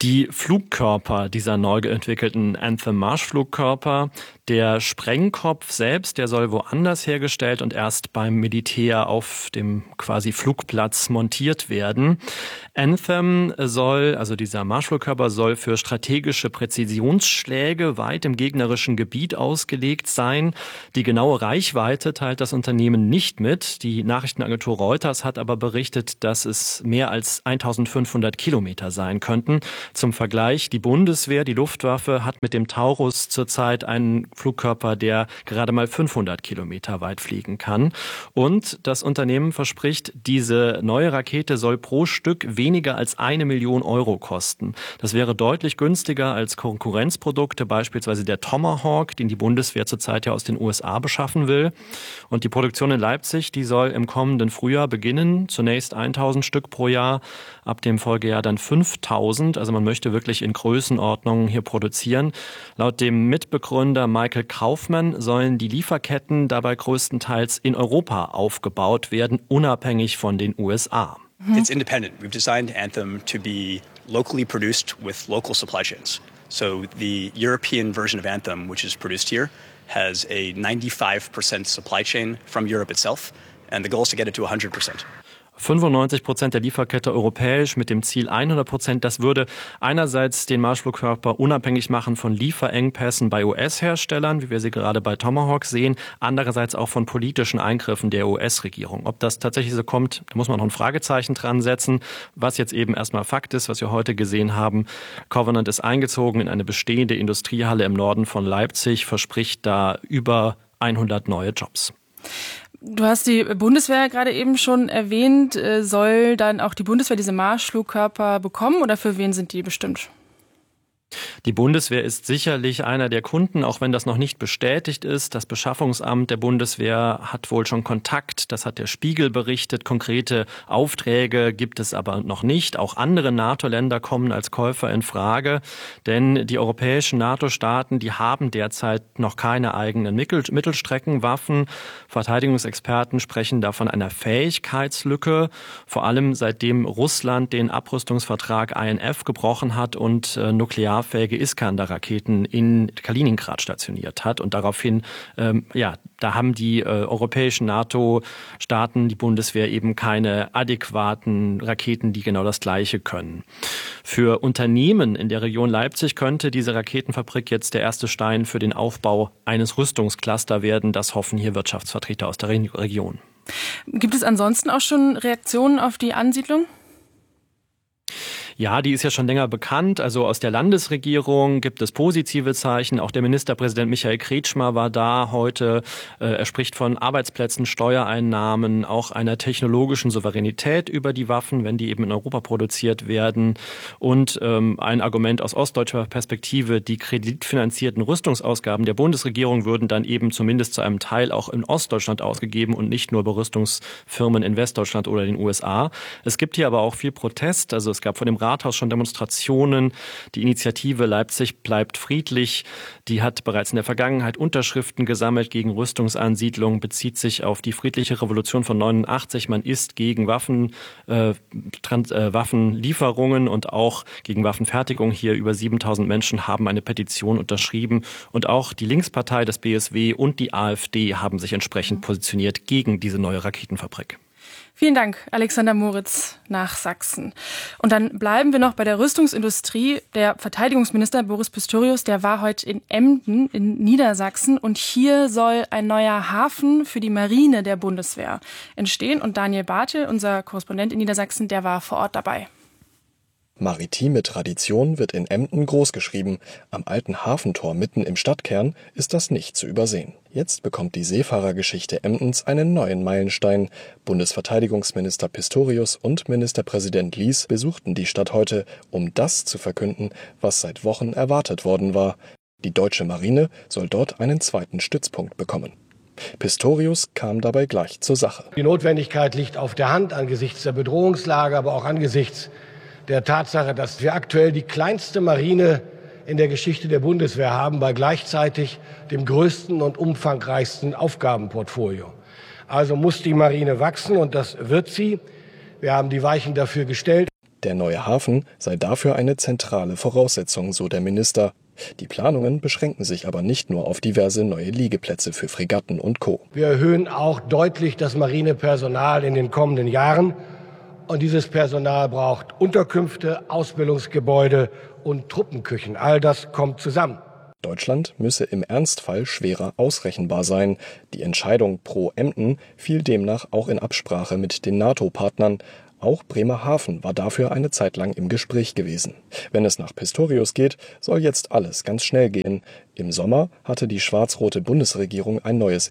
Die Flugkörper dieser neu entwickelten Anthem-Marschflugkörper, der Sprengkopf selbst, der soll woanders hergestellt und erst beim Militär auf dem quasi Flugplatz montiert werden. Anthem soll, also dieser Marschflugkörper, soll für strategische Präzisionsschläge weit im gegnerischen Gebiet ausgelegt sein. Die genaue Reichweite teilt das Unternehmen nicht mit. Die Nachrichtenagentur Reuters hat aber berichtet, dass es mehr als 1500 Kilometer sein könnten. Zum Vergleich, die Bundeswehr, die Luftwaffe, hat mit dem Taurus zurzeit einen Flugkörper, der gerade mal 500 Kilometer weit fliegen kann. Und das Unternehmen verspricht, diese neue Rakete soll pro Stück weniger als 1 Million Euro kosten. Das wäre deutlich günstiger als Konkurrenzprodukte, beispielsweise der Tomahawk, den die Bundeswehr zurzeit ja aus den USA beschaffen will. Und die Produktion in Leipzig, die soll im kommenden Frühjahr beginnen. Zunächst 1000 Stück pro Jahr, ab dem Folgejahr dann 5000. Also man möchte wirklich in Größenordnungen hier produzieren. Laut dem Mitbegründer Michael Kaufmann sollen die Lieferketten dabei größtenteils in Europa aufgebaut werden, unabhängig von den USA. It's independent. We've designed Anthem to be locally produced with local supply chains. So the European version of Anthem, which is produced here, has a 95% supply chain from Europe itself, and the goal is to get it to 100%. 95% der Lieferkette europäisch mit dem Ziel 100%. Das würde einerseits den Marschflugkörper unabhängig machen von Lieferengpässen bei US-Herstellern, wie wir sie gerade bei Tomahawk sehen, andererseits auch von politischen Eingriffen der US-Regierung. Ob das tatsächlich so kommt, da muss man noch ein Fragezeichen dran setzen. Was jetzt eben erstmal Fakt ist, was wir heute gesehen haben, Covenant ist eingezogen in eine bestehende Industriehalle im Norden von Leipzig, verspricht da über 100 neue Jobs. Du hast die Bundeswehr gerade eben schon erwähnt. Soll dann auch die Bundeswehr diese Marschflugkörper bekommen oder für wen sind die bestimmt? Die Bundeswehr ist sicherlich einer der Kunden, auch wenn das noch nicht bestätigt ist. Das Beschaffungsamt der Bundeswehr hat wohl schon Kontakt. Das hat der Spiegel berichtet. Konkrete Aufträge gibt es aber noch nicht. Auch andere NATO-Länder kommen als Käufer in Frage. Denn die europäischen NATO-Staaten, die haben derzeit noch keine eigenen Mittelstreckenwaffen. Verteidigungsexperten sprechen da von einer Fähigkeitslücke. Vor allem seitdem Russland den Abrüstungsvertrag INF gebrochen hat und nuklearfähige Iskander-Raketen in Kaliningrad stationiert hat. Und daraufhin, da haben die europäischen NATO-Staaten, die Bundeswehr, eben keine adäquaten Raketen, die genau das Gleiche können. Für Unternehmen in der Region Leipzig könnte diese Raketenfabrik jetzt der erste Stein für den Aufbau eines Rüstungscluster werden. Das hoffen hier Wirtschaftsvertreter aus der Region. Gibt es ansonsten auch schon Reaktionen auf die Ansiedlung? Ja, die ist ja schon länger bekannt. Also aus der Landesregierung gibt es positive Zeichen. Auch der Ministerpräsident Michael Kretschmer war da heute. Er spricht von Arbeitsplätzen, Steuereinnahmen, auch einer technologischen Souveränität über die Waffen, wenn die eben in Europa produziert werden. Und ein Argument aus ostdeutscher Perspektive, die kreditfinanzierten Rüstungsausgaben der Bundesregierung würden dann eben zumindest zu einem Teil auch in Ostdeutschland ausgegeben und nicht nur bei Rüstungsfirmen in Westdeutschland oder den USA. Es gibt hier aber auch viel Protest. Also es gab von dem Rathaus schon Demonstrationen. Die Initiative Leipzig bleibt friedlich. Die hat bereits in der Vergangenheit Unterschriften gesammelt gegen Rüstungsansiedlung, bezieht sich auf die friedliche Revolution von 89. Man ist gegen Waffenlieferungen und auch gegen Waffenfertigung. Hier über 7000 Menschen haben eine Petition unterschrieben. Und auch die Linkspartei, das BSW und die AfD haben sich entsprechend positioniert gegen diese neue Raketenfabrik. Vielen Dank, Alexander Moritz nach Sachsen. Und dann bleiben wir noch bei der Rüstungsindustrie. Der Verteidigungsminister Boris Pistorius, der war heute in Emden in Niedersachsen und hier soll ein neuer Hafen für die Marine der Bundeswehr entstehen. Und Daniel Bartel, unser Korrespondent in Niedersachsen, der war vor Ort dabei. Maritime Tradition wird in Emden großgeschrieben. Am alten Hafentor mitten im Stadtkern ist das nicht zu übersehen. Jetzt bekommt die Seefahrergeschichte Emdens einen neuen Meilenstein. Bundesverteidigungsminister Pistorius und Ministerpräsident Lies besuchten die Stadt heute, um das zu verkünden, was seit Wochen erwartet worden war. Die deutsche Marine soll dort einen zweiten Stützpunkt bekommen. Pistorius kam dabei gleich zur Sache. Die Notwendigkeit liegt auf der Hand angesichts der Bedrohungslage, aber auch angesichts der Tatsache, dass wir aktuell die kleinste Marine in der Geschichte der Bundeswehr haben, bei gleichzeitig dem größten und umfangreichsten Aufgabenportfolio. Also muss die Marine wachsen und das wird sie. Wir haben die Weichen dafür gestellt. Der neue Hafen sei dafür eine zentrale Voraussetzung, so der Minister. Die Planungen beschränken sich aber nicht nur auf diverse neue Liegeplätze für Fregatten und Co. Wir erhöhen auch deutlich das Marinepersonal in den kommenden Jahren. Und dieses Personal braucht Unterkünfte, Ausbildungsgebäude und Truppenküchen. All das kommt zusammen. Deutschland müsse im Ernstfall schwerer ausrechenbar sein. Die Entscheidung pro Emden fiel demnach auch in Absprache mit den NATO-Partnern. Auch Bremerhaven war dafür eine Zeit lang im Gespräch gewesen. Wenn es nach Pistorius geht, soll jetzt alles ganz schnell gehen. Im Sommer hatte die schwarz-rote Bundesregierung ein neues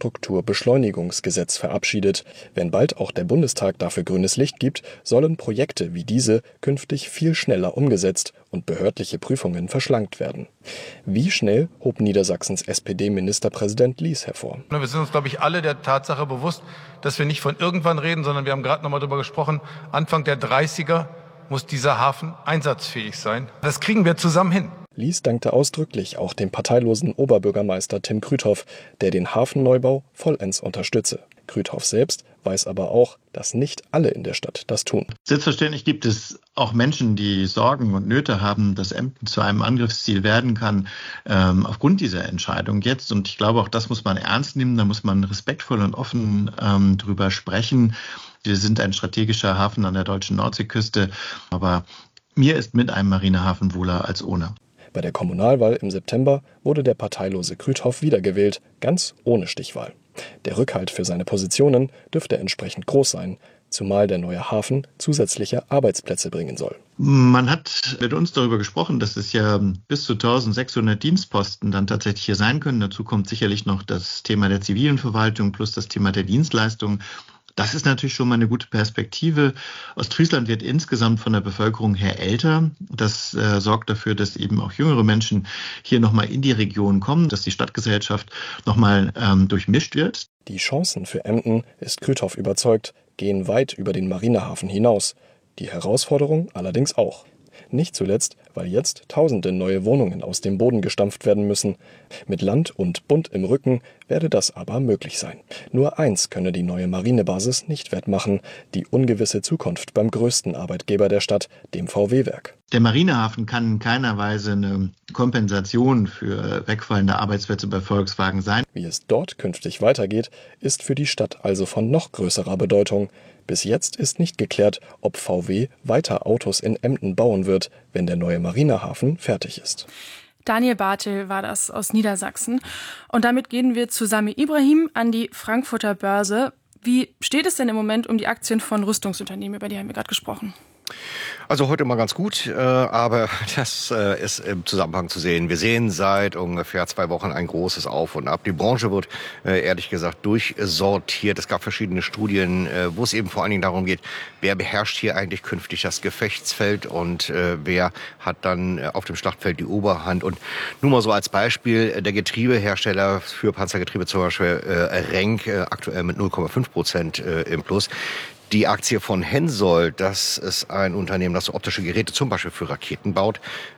Infrastrukturbeschleunigungsgesetz verabschiedet. Wenn bald auch der Bundestag dafür grünes Licht gibt, sollen Projekte wie diese künftig viel schneller umgesetzt und behördliche Prüfungen verschlankt werden. Wie schnell hob Niedersachsens SPD-Ministerpräsident Lies hervor. Wir sind uns, glaube ich, alle der Tatsache bewusst, dass wir nicht von irgendwann reden, sondern wir haben gerade noch mal darüber gesprochen, Anfang der 30er muss dieser Hafen einsatzfähig sein. Das kriegen wir zusammen hin. Lies dankte ausdrücklich auch dem parteilosen Oberbürgermeister Tim Krüthoff, der den Hafenneubau vollends unterstütze. Krüthoff selbst weiß aber auch, dass nicht alle in der Stadt das tun. Selbstverständlich gibt es auch Menschen, die Sorgen und Nöte haben, dass Emden zu einem Angriffsziel werden kann, aufgrund dieser Entscheidung jetzt. Und ich glaube, auch das muss man ernst nehmen, da muss man respektvoll und offen drüber sprechen. Wir sind ein strategischer Hafen an der deutschen Nordseeküste, aber mir ist mit einem Marinehafen wohler als ohne. Bei der Kommunalwahl im September wurde der parteilose Krüthoff wiedergewählt, ganz ohne Stichwahl. Der Rückhalt für seine Positionen dürfte entsprechend groß sein, zumal der neue Hafen zusätzliche Arbeitsplätze bringen soll. Man hat mit uns darüber gesprochen, dass es ja bis zu 1600 Dienstposten dann tatsächlich hier sein können. Dazu kommt sicherlich noch das Thema der zivilen Verwaltung plus das Thema der Dienstleistungen. Das ist natürlich schon mal eine gute Perspektive. Ostfriesland wird insgesamt von der Bevölkerung her älter. Das sorgt dafür, dass eben auch jüngere Menschen hier nochmal in die Region kommen, dass die Stadtgesellschaft nochmal durchmischt wird. Die Chancen für Emden, ist Krüthoff überzeugt, gehen weit über den Marinehafen hinaus. Die Herausforderung allerdings auch. Nicht zuletzt, weil jetzt Tausende neue Wohnungen aus dem Boden gestampft werden müssen. Mit Land und Bund im Rücken werde das aber möglich sein. Nur eins könne die neue Marinebasis nicht wettmachen: die ungewisse Zukunft beim größten Arbeitgeber der Stadt, dem VW-Werk. Der Marinehafen kann in keiner Weise eine Kompensation für wegfallende Arbeitsplätze bei Volkswagen sein. Wie es dort künftig weitergeht, ist für die Stadt also von noch größerer Bedeutung. Bis jetzt ist nicht geklärt, ob VW weiter Autos in Emden bauen wird, wenn der neue Marinehafen fertig ist. Daniel Bartel war das aus Niedersachsen. Und damit gehen wir zu Sami Ibrahim an die Frankfurter Börse. Wie steht es denn im Moment um die Aktien von Rüstungsunternehmen? Über die haben wir gerade gesprochen. Also heute mal ganz gut, aber das ist im Zusammenhang zu sehen. Wir sehen seit ungefähr 2 Wochen ein großes Auf und Ab. Die Branche wird ehrlich gesagt durchsortiert. Es gab verschiedene Studien, wo es eben vor allen Dingen darum geht, wer beherrscht hier eigentlich künftig das Gefechtsfeld und wer hat dann auf dem Schlachtfeld die Oberhand. Und nur mal so als Beispiel, der Getriebehersteller für Panzergetriebe, zum Beispiel Renk, aktuell mit 0,5% im Plus. Die Aktie von Hensoldt, das ist ein Unternehmen, das so optische Geräte zum Beispiel für Raketen baut.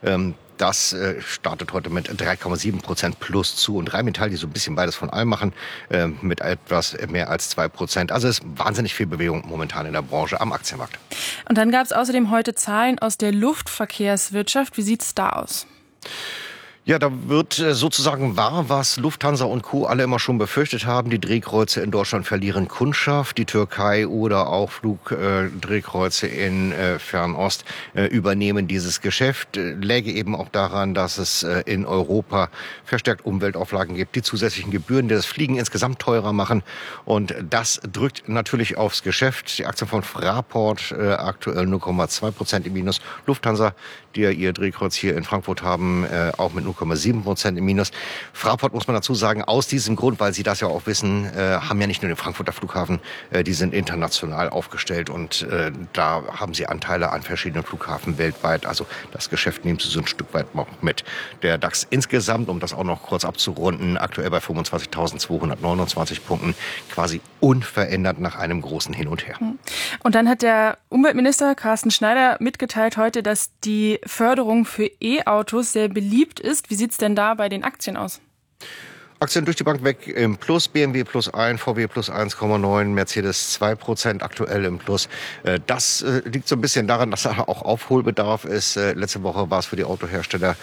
Das startet heute mit 3,7% plus zu. Und Rheinmetall, die so ein bisschen beides von allem machen, mit etwas mehr als 2%. Also es ist wahnsinnig viel Bewegung momentan in der Branche am Aktienmarkt. Und dann gab es außerdem heute Zahlen aus der Luftverkehrswirtschaft. Wie sieht es da aus? Ja, da wird sozusagen wahr, was Lufthansa und Co. alle immer schon befürchtet haben. Die Drehkreuze in Deutschland verlieren Kundschaft. Die Türkei oder auch Flugdrehkreuze in Fernost übernehmen dieses Geschäft. Läge eben auch daran, dass es in Europa verstärkt Umweltauflagen gibt, die zusätzlichen Gebühren, die das Fliegen insgesamt teurer machen. Und das drückt natürlich aufs Geschäft. Die Aktien von Fraport aktuell 0,2% im Minus. Lufthansa, die ja ihr Drehkreuz hier in Frankfurt haben, auch mit 0,7% im Minus. Fraport, muss man dazu sagen, aus diesem Grund, weil Sie das ja auch wissen, haben ja nicht nur den Frankfurter Flughafen, die sind international aufgestellt und da haben sie Anteile an verschiedenen Flughafen weltweit. Also das Geschäft nehmen Sie so ein Stück weit noch mit. Der DAX insgesamt, um das auch noch kurz abzurunden, aktuell bei 25.229 Punkten, quasi unverändert nach einem großen Hin und Her. Und dann hat der Umweltminister Carsten Schneider mitgeteilt heute, dass die Förderung für E-Autos sehr beliebt ist. Wie sieht es denn da bei den Aktien aus? Aktien durch die Bank weg im Plus, BMW plus 1, VW plus 1,9, Mercedes 2% aktuell im Plus. Das liegt so ein bisschen daran, dass da auch Aufholbedarf ist. Letzte Woche war es für die Autohersteller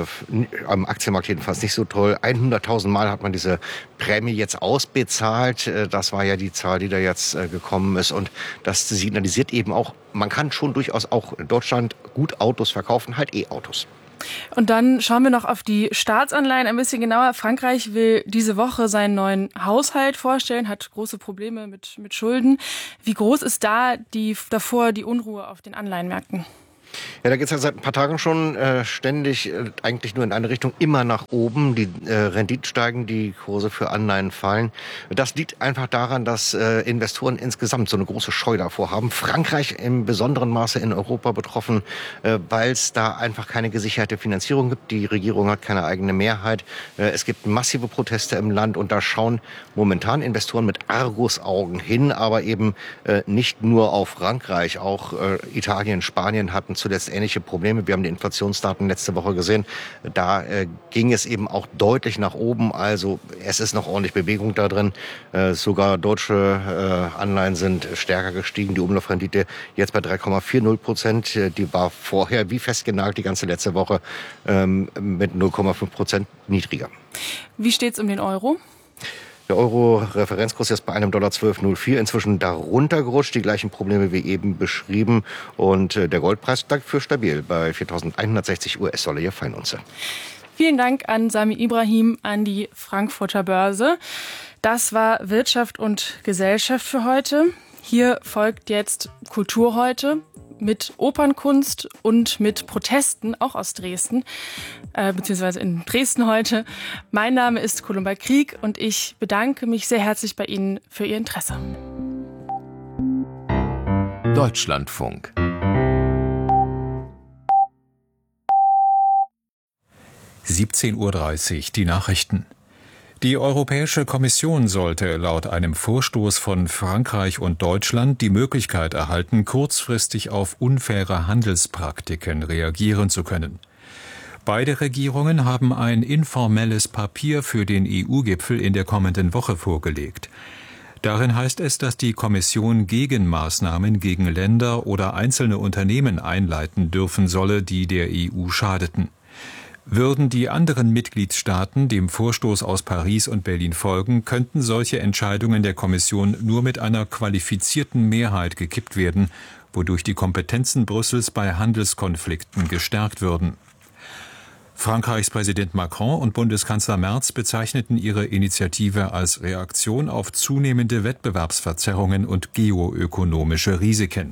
am Aktienmarkt jedenfalls nicht so toll. 100.000 Mal hat man diese Prämie jetzt ausbezahlt. Das war ja die Zahl, die da jetzt gekommen ist. Und das signalisiert eben auch, man kann schon durchaus auch in Deutschland gut Autos verkaufen, halt E-Autos. Und dann schauen wir noch auf die Staatsanleihen ein bisschen genauer. Frankreich will diese Woche seinen neuen Haushalt vorstellen, hat große Probleme mit Schulden. Wie groß ist da davor die Unruhe auf den Anleihenmärkten? Ja, da geht es ja seit ein paar Tagen schon ständig eigentlich nur in eine Richtung, immer nach oben. Die Renditen steigen, die Kurse für Anleihen fallen. Das liegt einfach daran, dass Investoren insgesamt so eine große Scheu davor haben. Frankreich im besonderen Maße in Europa betroffen, weil es da einfach keine gesicherte Finanzierung gibt. Die Regierung hat keine eigene Mehrheit. Es gibt massive Proteste im Land und da schauen momentan Investoren mit Argusaugen hin, aber eben nicht nur auf Frankreich. Auch Italien, Spanien hatten zuletzt ähnliche Probleme. Wir haben die Inflationsdaten letzte Woche gesehen. Da ging es eben auch deutlich nach oben. Also es ist noch ordentlich Bewegung da drin. Sogar deutsche Anleihen sind stärker gestiegen. Die Umlaufrendite jetzt bei 3,40%. Die war vorher wie festgenagelt die ganze letzte Woche mit 0,5% niedriger. Wie steht's um den Euro? Der Euro-Referenzkurs ist bei einem $12,04 inzwischen darunter gerutscht. Die gleichen Probleme wie eben beschrieben. Und der Goldpreis dafür stabil bei 4.160 US-Dollar je Feinunze. Vielen Dank an Sami Ibrahim an die Frankfurter Börse. Das war Wirtschaft und Gesellschaft für heute. Hier folgt jetzt Kultur heute mit Opernkunst und mit Protesten, auch aus Dresden, beziehungsweise in Dresden heute. Mein Name ist Columba Krieg und ich bedanke mich sehr herzlich bei Ihnen für Ihr Interesse. Deutschlandfunk. (17:30 Uhr), die Nachrichten. Die Europäische Kommission sollte laut einem Vorstoß von Frankreich und Deutschland die Möglichkeit erhalten, kurzfristig auf unfaire Handelspraktiken reagieren zu können. Beide Regierungen haben ein informelles Papier für den EU-Gipfel in der kommenden Woche vorgelegt. Darin heißt es, dass die Kommission Gegenmaßnahmen gegen Länder oder einzelne Unternehmen einleiten dürfen solle, die der EU schadeten. Würden die anderen Mitgliedstaaten dem Vorstoß aus Paris und Berlin folgen, könnten solche Entscheidungen der Kommission nur mit einer qualifizierten Mehrheit gekippt werden, wodurch die Kompetenzen Brüssels bei Handelskonflikten gestärkt würden. Frankreichs Präsident Macron und Bundeskanzler Merz bezeichneten ihre Initiative als Reaktion auf zunehmende Wettbewerbsverzerrungen und geoökonomische Risiken.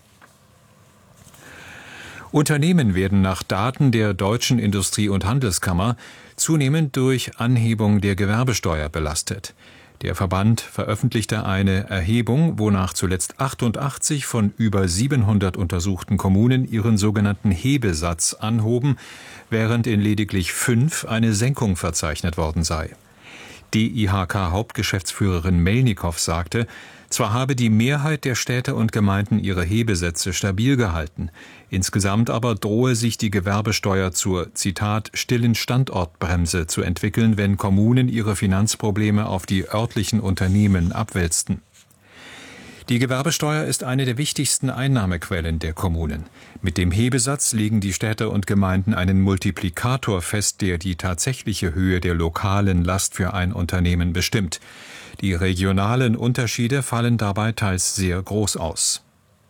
Unternehmen werden nach Daten der Deutschen Industrie- und Handelskammer zunehmend durch Anhebung der Gewerbesteuer belastet. Der Verband veröffentlichte eine Erhebung, wonach zuletzt 88 von über 700 untersuchten Kommunen ihren sogenannten Hebesatz anhoben, während in lediglich 5 eine Senkung verzeichnet worden sei. DIHK-Hauptgeschäftsführerin Melnikow sagte, zwar habe die Mehrheit der Städte und Gemeinden ihre Hebesätze stabil gehalten, insgesamt aber drohe sich die Gewerbesteuer zur, Zitat, stillen Standortbremse zu entwickeln, wenn Kommunen ihre Finanzprobleme auf die örtlichen Unternehmen abwälzten. Die Gewerbesteuer ist eine der wichtigsten Einnahmequellen der Kommunen. Mit dem Hebesatz legen die Städte und Gemeinden einen Multiplikator fest, der die tatsächliche Höhe der lokalen Last für ein Unternehmen bestimmt. Die regionalen Unterschiede fallen dabei teils sehr groß aus.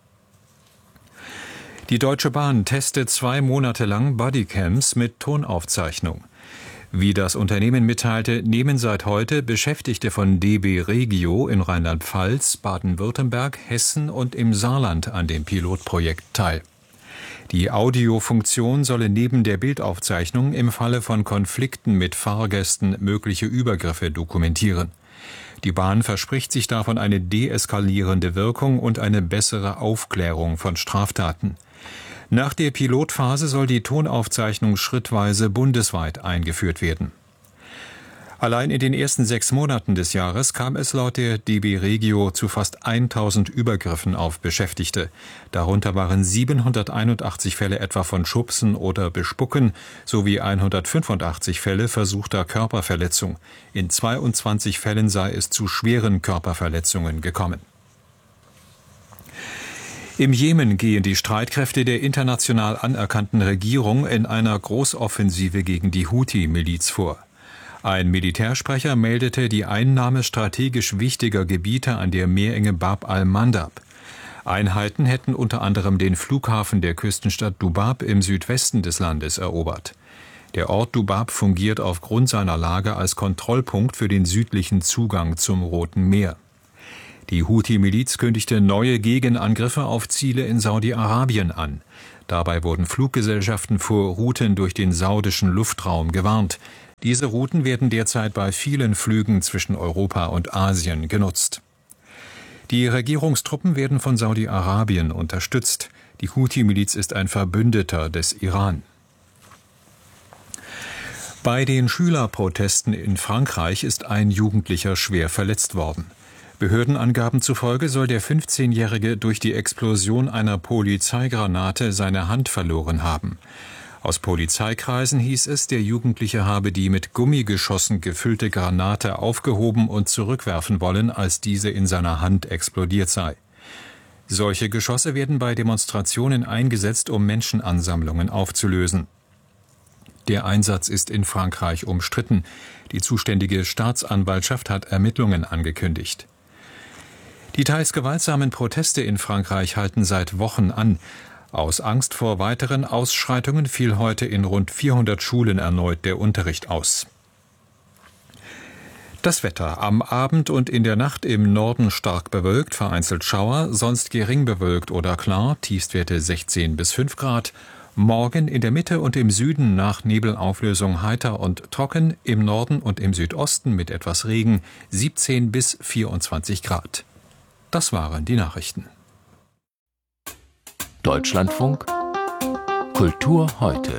Die Deutsche Bahn testet 2 Monate lang Bodycams mit Tonaufzeichnung. Wie das Unternehmen mitteilte, nehmen seit heute Beschäftigte von DB Regio in Rheinland-Pfalz, Baden-Württemberg, Hessen und im Saarland an dem Pilotprojekt teil. Die Audiofunktion solle neben der Bildaufzeichnung im Falle von Konflikten mit Fahrgästen mögliche Übergriffe dokumentieren. Die Bahn verspricht sich davon eine deeskalierende Wirkung und eine bessere Aufklärung von Straftaten. Nach der Pilotphase soll die Tonaufzeichnung schrittweise bundesweit eingeführt werden. Allein in den ersten 6 Monaten des Jahres kam es laut der DB Regio zu fast 1000 Übergriffen auf Beschäftigte. Darunter waren 781 Fälle etwa von Schubsen oder Bespucken sowie 185 Fälle versuchter Körperverletzung. In 22 Fällen sei es zu schweren Körperverletzungen gekommen. Im Jemen gehen die Streitkräfte der international anerkannten Regierung in einer Großoffensive gegen die Houthi-Miliz vor. Ein Militärsprecher meldete die Einnahme strategisch wichtiger Gebiete an der Meerenge Bab al-Mandab. Einheiten hätten unter anderem den Flughafen der Küstenstadt Dubab im Südwesten des Landes erobert. Der Ort Dubab fungiert aufgrund seiner Lage als Kontrollpunkt für den südlichen Zugang zum Roten Meer. Die Houthi-Miliz kündigte neue Gegenangriffe auf Ziele in Saudi-Arabien an. Dabei wurden Fluggesellschaften vor Routen durch den saudischen Luftraum gewarnt. Diese Routen werden derzeit bei vielen Flügen zwischen Europa und Asien genutzt. Die Regierungstruppen werden von Saudi-Arabien unterstützt. Die Houthi-Miliz ist ein Verbündeter des Iran. Bei den Schülerprotesten in Frankreich ist ein Jugendlicher schwer verletzt worden. Behördenangaben zufolge soll der 15-Jährige durch die Explosion einer Polizeigranate seine Hand verloren haben. Aus Polizeikreisen hieß es, der Jugendliche habe die mit Gummigeschossen gefüllte Granate aufgehoben und zurückwerfen wollen, als diese in seiner Hand explodiert sei. Solche Geschosse werden bei Demonstrationen eingesetzt, um Menschenansammlungen aufzulösen. Der Einsatz ist in Frankreich umstritten. Die zuständige Staatsanwaltschaft hat Ermittlungen angekündigt. Die teils gewaltsamen Proteste in Frankreich halten seit Wochen an. Aus Angst vor weiteren Ausschreitungen fiel heute in rund 400 Schulen erneut der Unterricht aus. Das Wetter: am Abend und in der Nacht im Norden stark bewölkt, vereinzelt Schauer, sonst gering bewölkt oder klar, Tiefstwerte 16 bis 5 Grad. Morgen in der Mitte und im Süden nach Nebelauflösung heiter und trocken, im Norden und im Südosten mit etwas Regen 17 bis 24 Grad. Das waren die Nachrichten. Deutschlandfunk Kultur heute.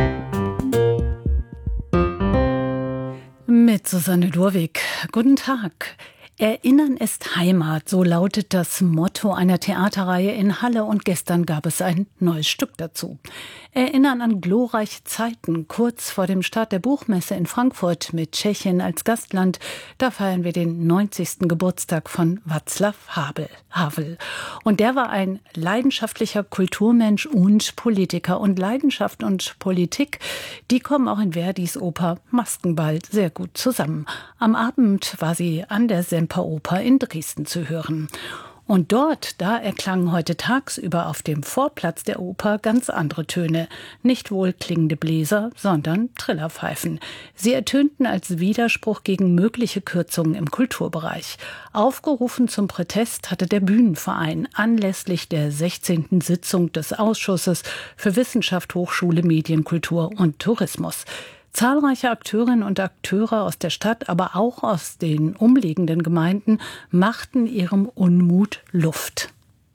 Mit Susanne Durwig. Guten Tag. Erinnern ist Heimat, so lautet das Motto einer Theaterreihe in Halle, und gestern gab es ein neues Stück dazu. Erinnern an glorreiche Zeiten, kurz vor dem Start der Buchmesse in Frankfurt mit Tschechien als Gastland. Da feiern wir den 90. Geburtstag von Václav Havel. Und der war ein leidenschaftlicher Kulturmensch und Politiker. Und Leidenschaft und Politik, die kommen auch in Verdis Oper Maskenball sehr gut zusammen. Am Abend war sie an der Semperoper in Dresden zu hören. Und dort, da erklangen heute tagsüber auf dem Vorplatz der Oper ganz andere Töne. Nicht wohlklingende Bläser, sondern Trillerpfeifen. Sie ertönten als Widerspruch gegen mögliche Kürzungen im Kulturbereich. Aufgerufen zum Protest hatte der Bühnenverein anlässlich der 16. Sitzung des Ausschusses für Wissenschaft, Hochschule, Medien, Kultur und Tourismus. Zahlreiche Akteurinnen und Akteure aus der Stadt, aber auch aus den umliegenden Gemeinden machten ihrem Unmut Luft.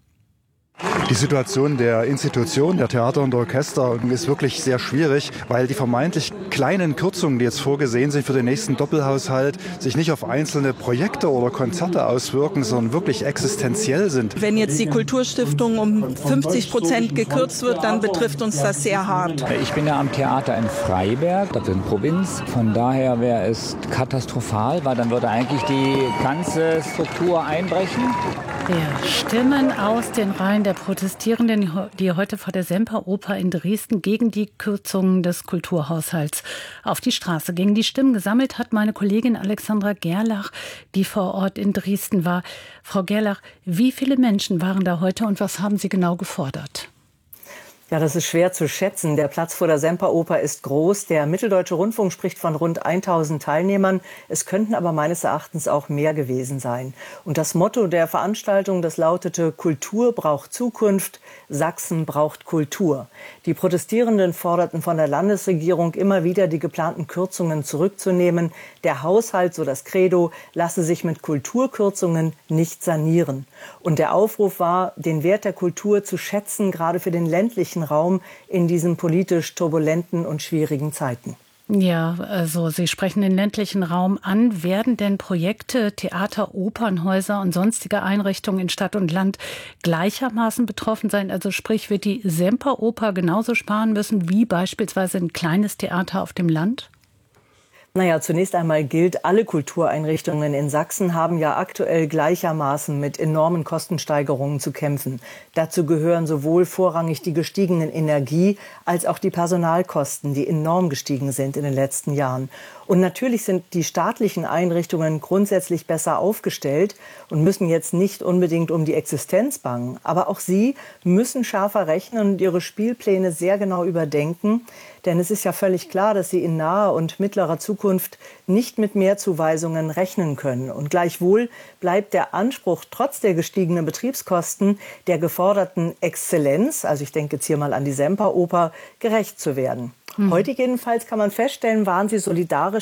Die Situation der Institutionen, der Theater und Orchester ist wirklich sehr schwierig, weil die vermeintlich kleinen Kürzungen, die jetzt vorgesehen sind für den nächsten Doppelhaushalt, sich nicht auf einzelne Projekte oder Konzerte auswirken, sondern wirklich existenziell sind. Wenn jetzt die Kulturstiftung um 50% gekürzt wird, dann betrifft uns das sehr hart. Ich bin ja am Theater in Freiberg, das ist in Provinz. Von daher wäre es katastrophal, weil dann würde eigentlich die ganze Struktur einbrechen. Ja, Stimmen aus den Reihen der Protestierenden, die heute vor der Semperoper in Dresden gegen die Kürzungen des Kulturhaushalts auf die Straße gingen. Die Stimmen gesammelt hat meine Kollegin Alexandra Gerlach, die vor Ort in Dresden war. Frau Gerlach, wie viele Menschen waren da heute und was haben Sie genau gefordert? Ja, das ist schwer zu schätzen. Der Platz vor der Semperoper ist groß. Der Mitteldeutsche Rundfunk spricht von rund 1000 Teilnehmern. Es könnten aber meines Erachtens auch mehr gewesen sein. Und das Motto der Veranstaltung, das lautete: Kultur braucht Zukunft, Sachsen braucht Kultur. Die Protestierenden forderten von der Landesregierung immer wieder, die geplanten Kürzungen zurückzunehmen. Der Haushalt, so das Credo, lasse sich mit Kulturkürzungen nicht sanieren. Und der Aufruf war, den Wert der Kultur zu schätzen, gerade für den ländlichen Raum in diesen politisch turbulenten und schwierigen Zeiten. Ja, also Sie sprechen den ländlichen Raum an. Werden denn Projekte, Theater, Opernhäuser und sonstige Einrichtungen in Stadt und Land gleichermaßen betroffen sein? Also sprich, wird die Semperoper genauso sparen müssen wie beispielsweise ein kleines Theater auf dem Land? Naja, zunächst einmal gilt, alle Kultureinrichtungen in Sachsen haben ja aktuell gleichermaßen mit enormen Kostensteigerungen zu kämpfen. Dazu gehören sowohl vorrangig die gestiegenen Energie- als auch die Personalkosten, die enorm gestiegen sind in den letzten Jahren. Und natürlich sind die staatlichen Einrichtungen grundsätzlich besser aufgestellt und müssen jetzt nicht unbedingt um die Existenz bangen. Aber auch sie müssen schärfer rechnen und ihre Spielpläne sehr genau überdenken. Denn es ist ja völlig klar, dass sie in naher und mittlerer Zukunft nicht mit Mehrzuweisungen rechnen können. Und gleichwohl bleibt der Anspruch, trotz der gestiegenen Betriebskosten, der geforderten Exzellenz, also ich denke jetzt hier mal an die Semperoper, gerecht zu werden. Heute jedenfalls kann man feststellen, waren sie solidarisch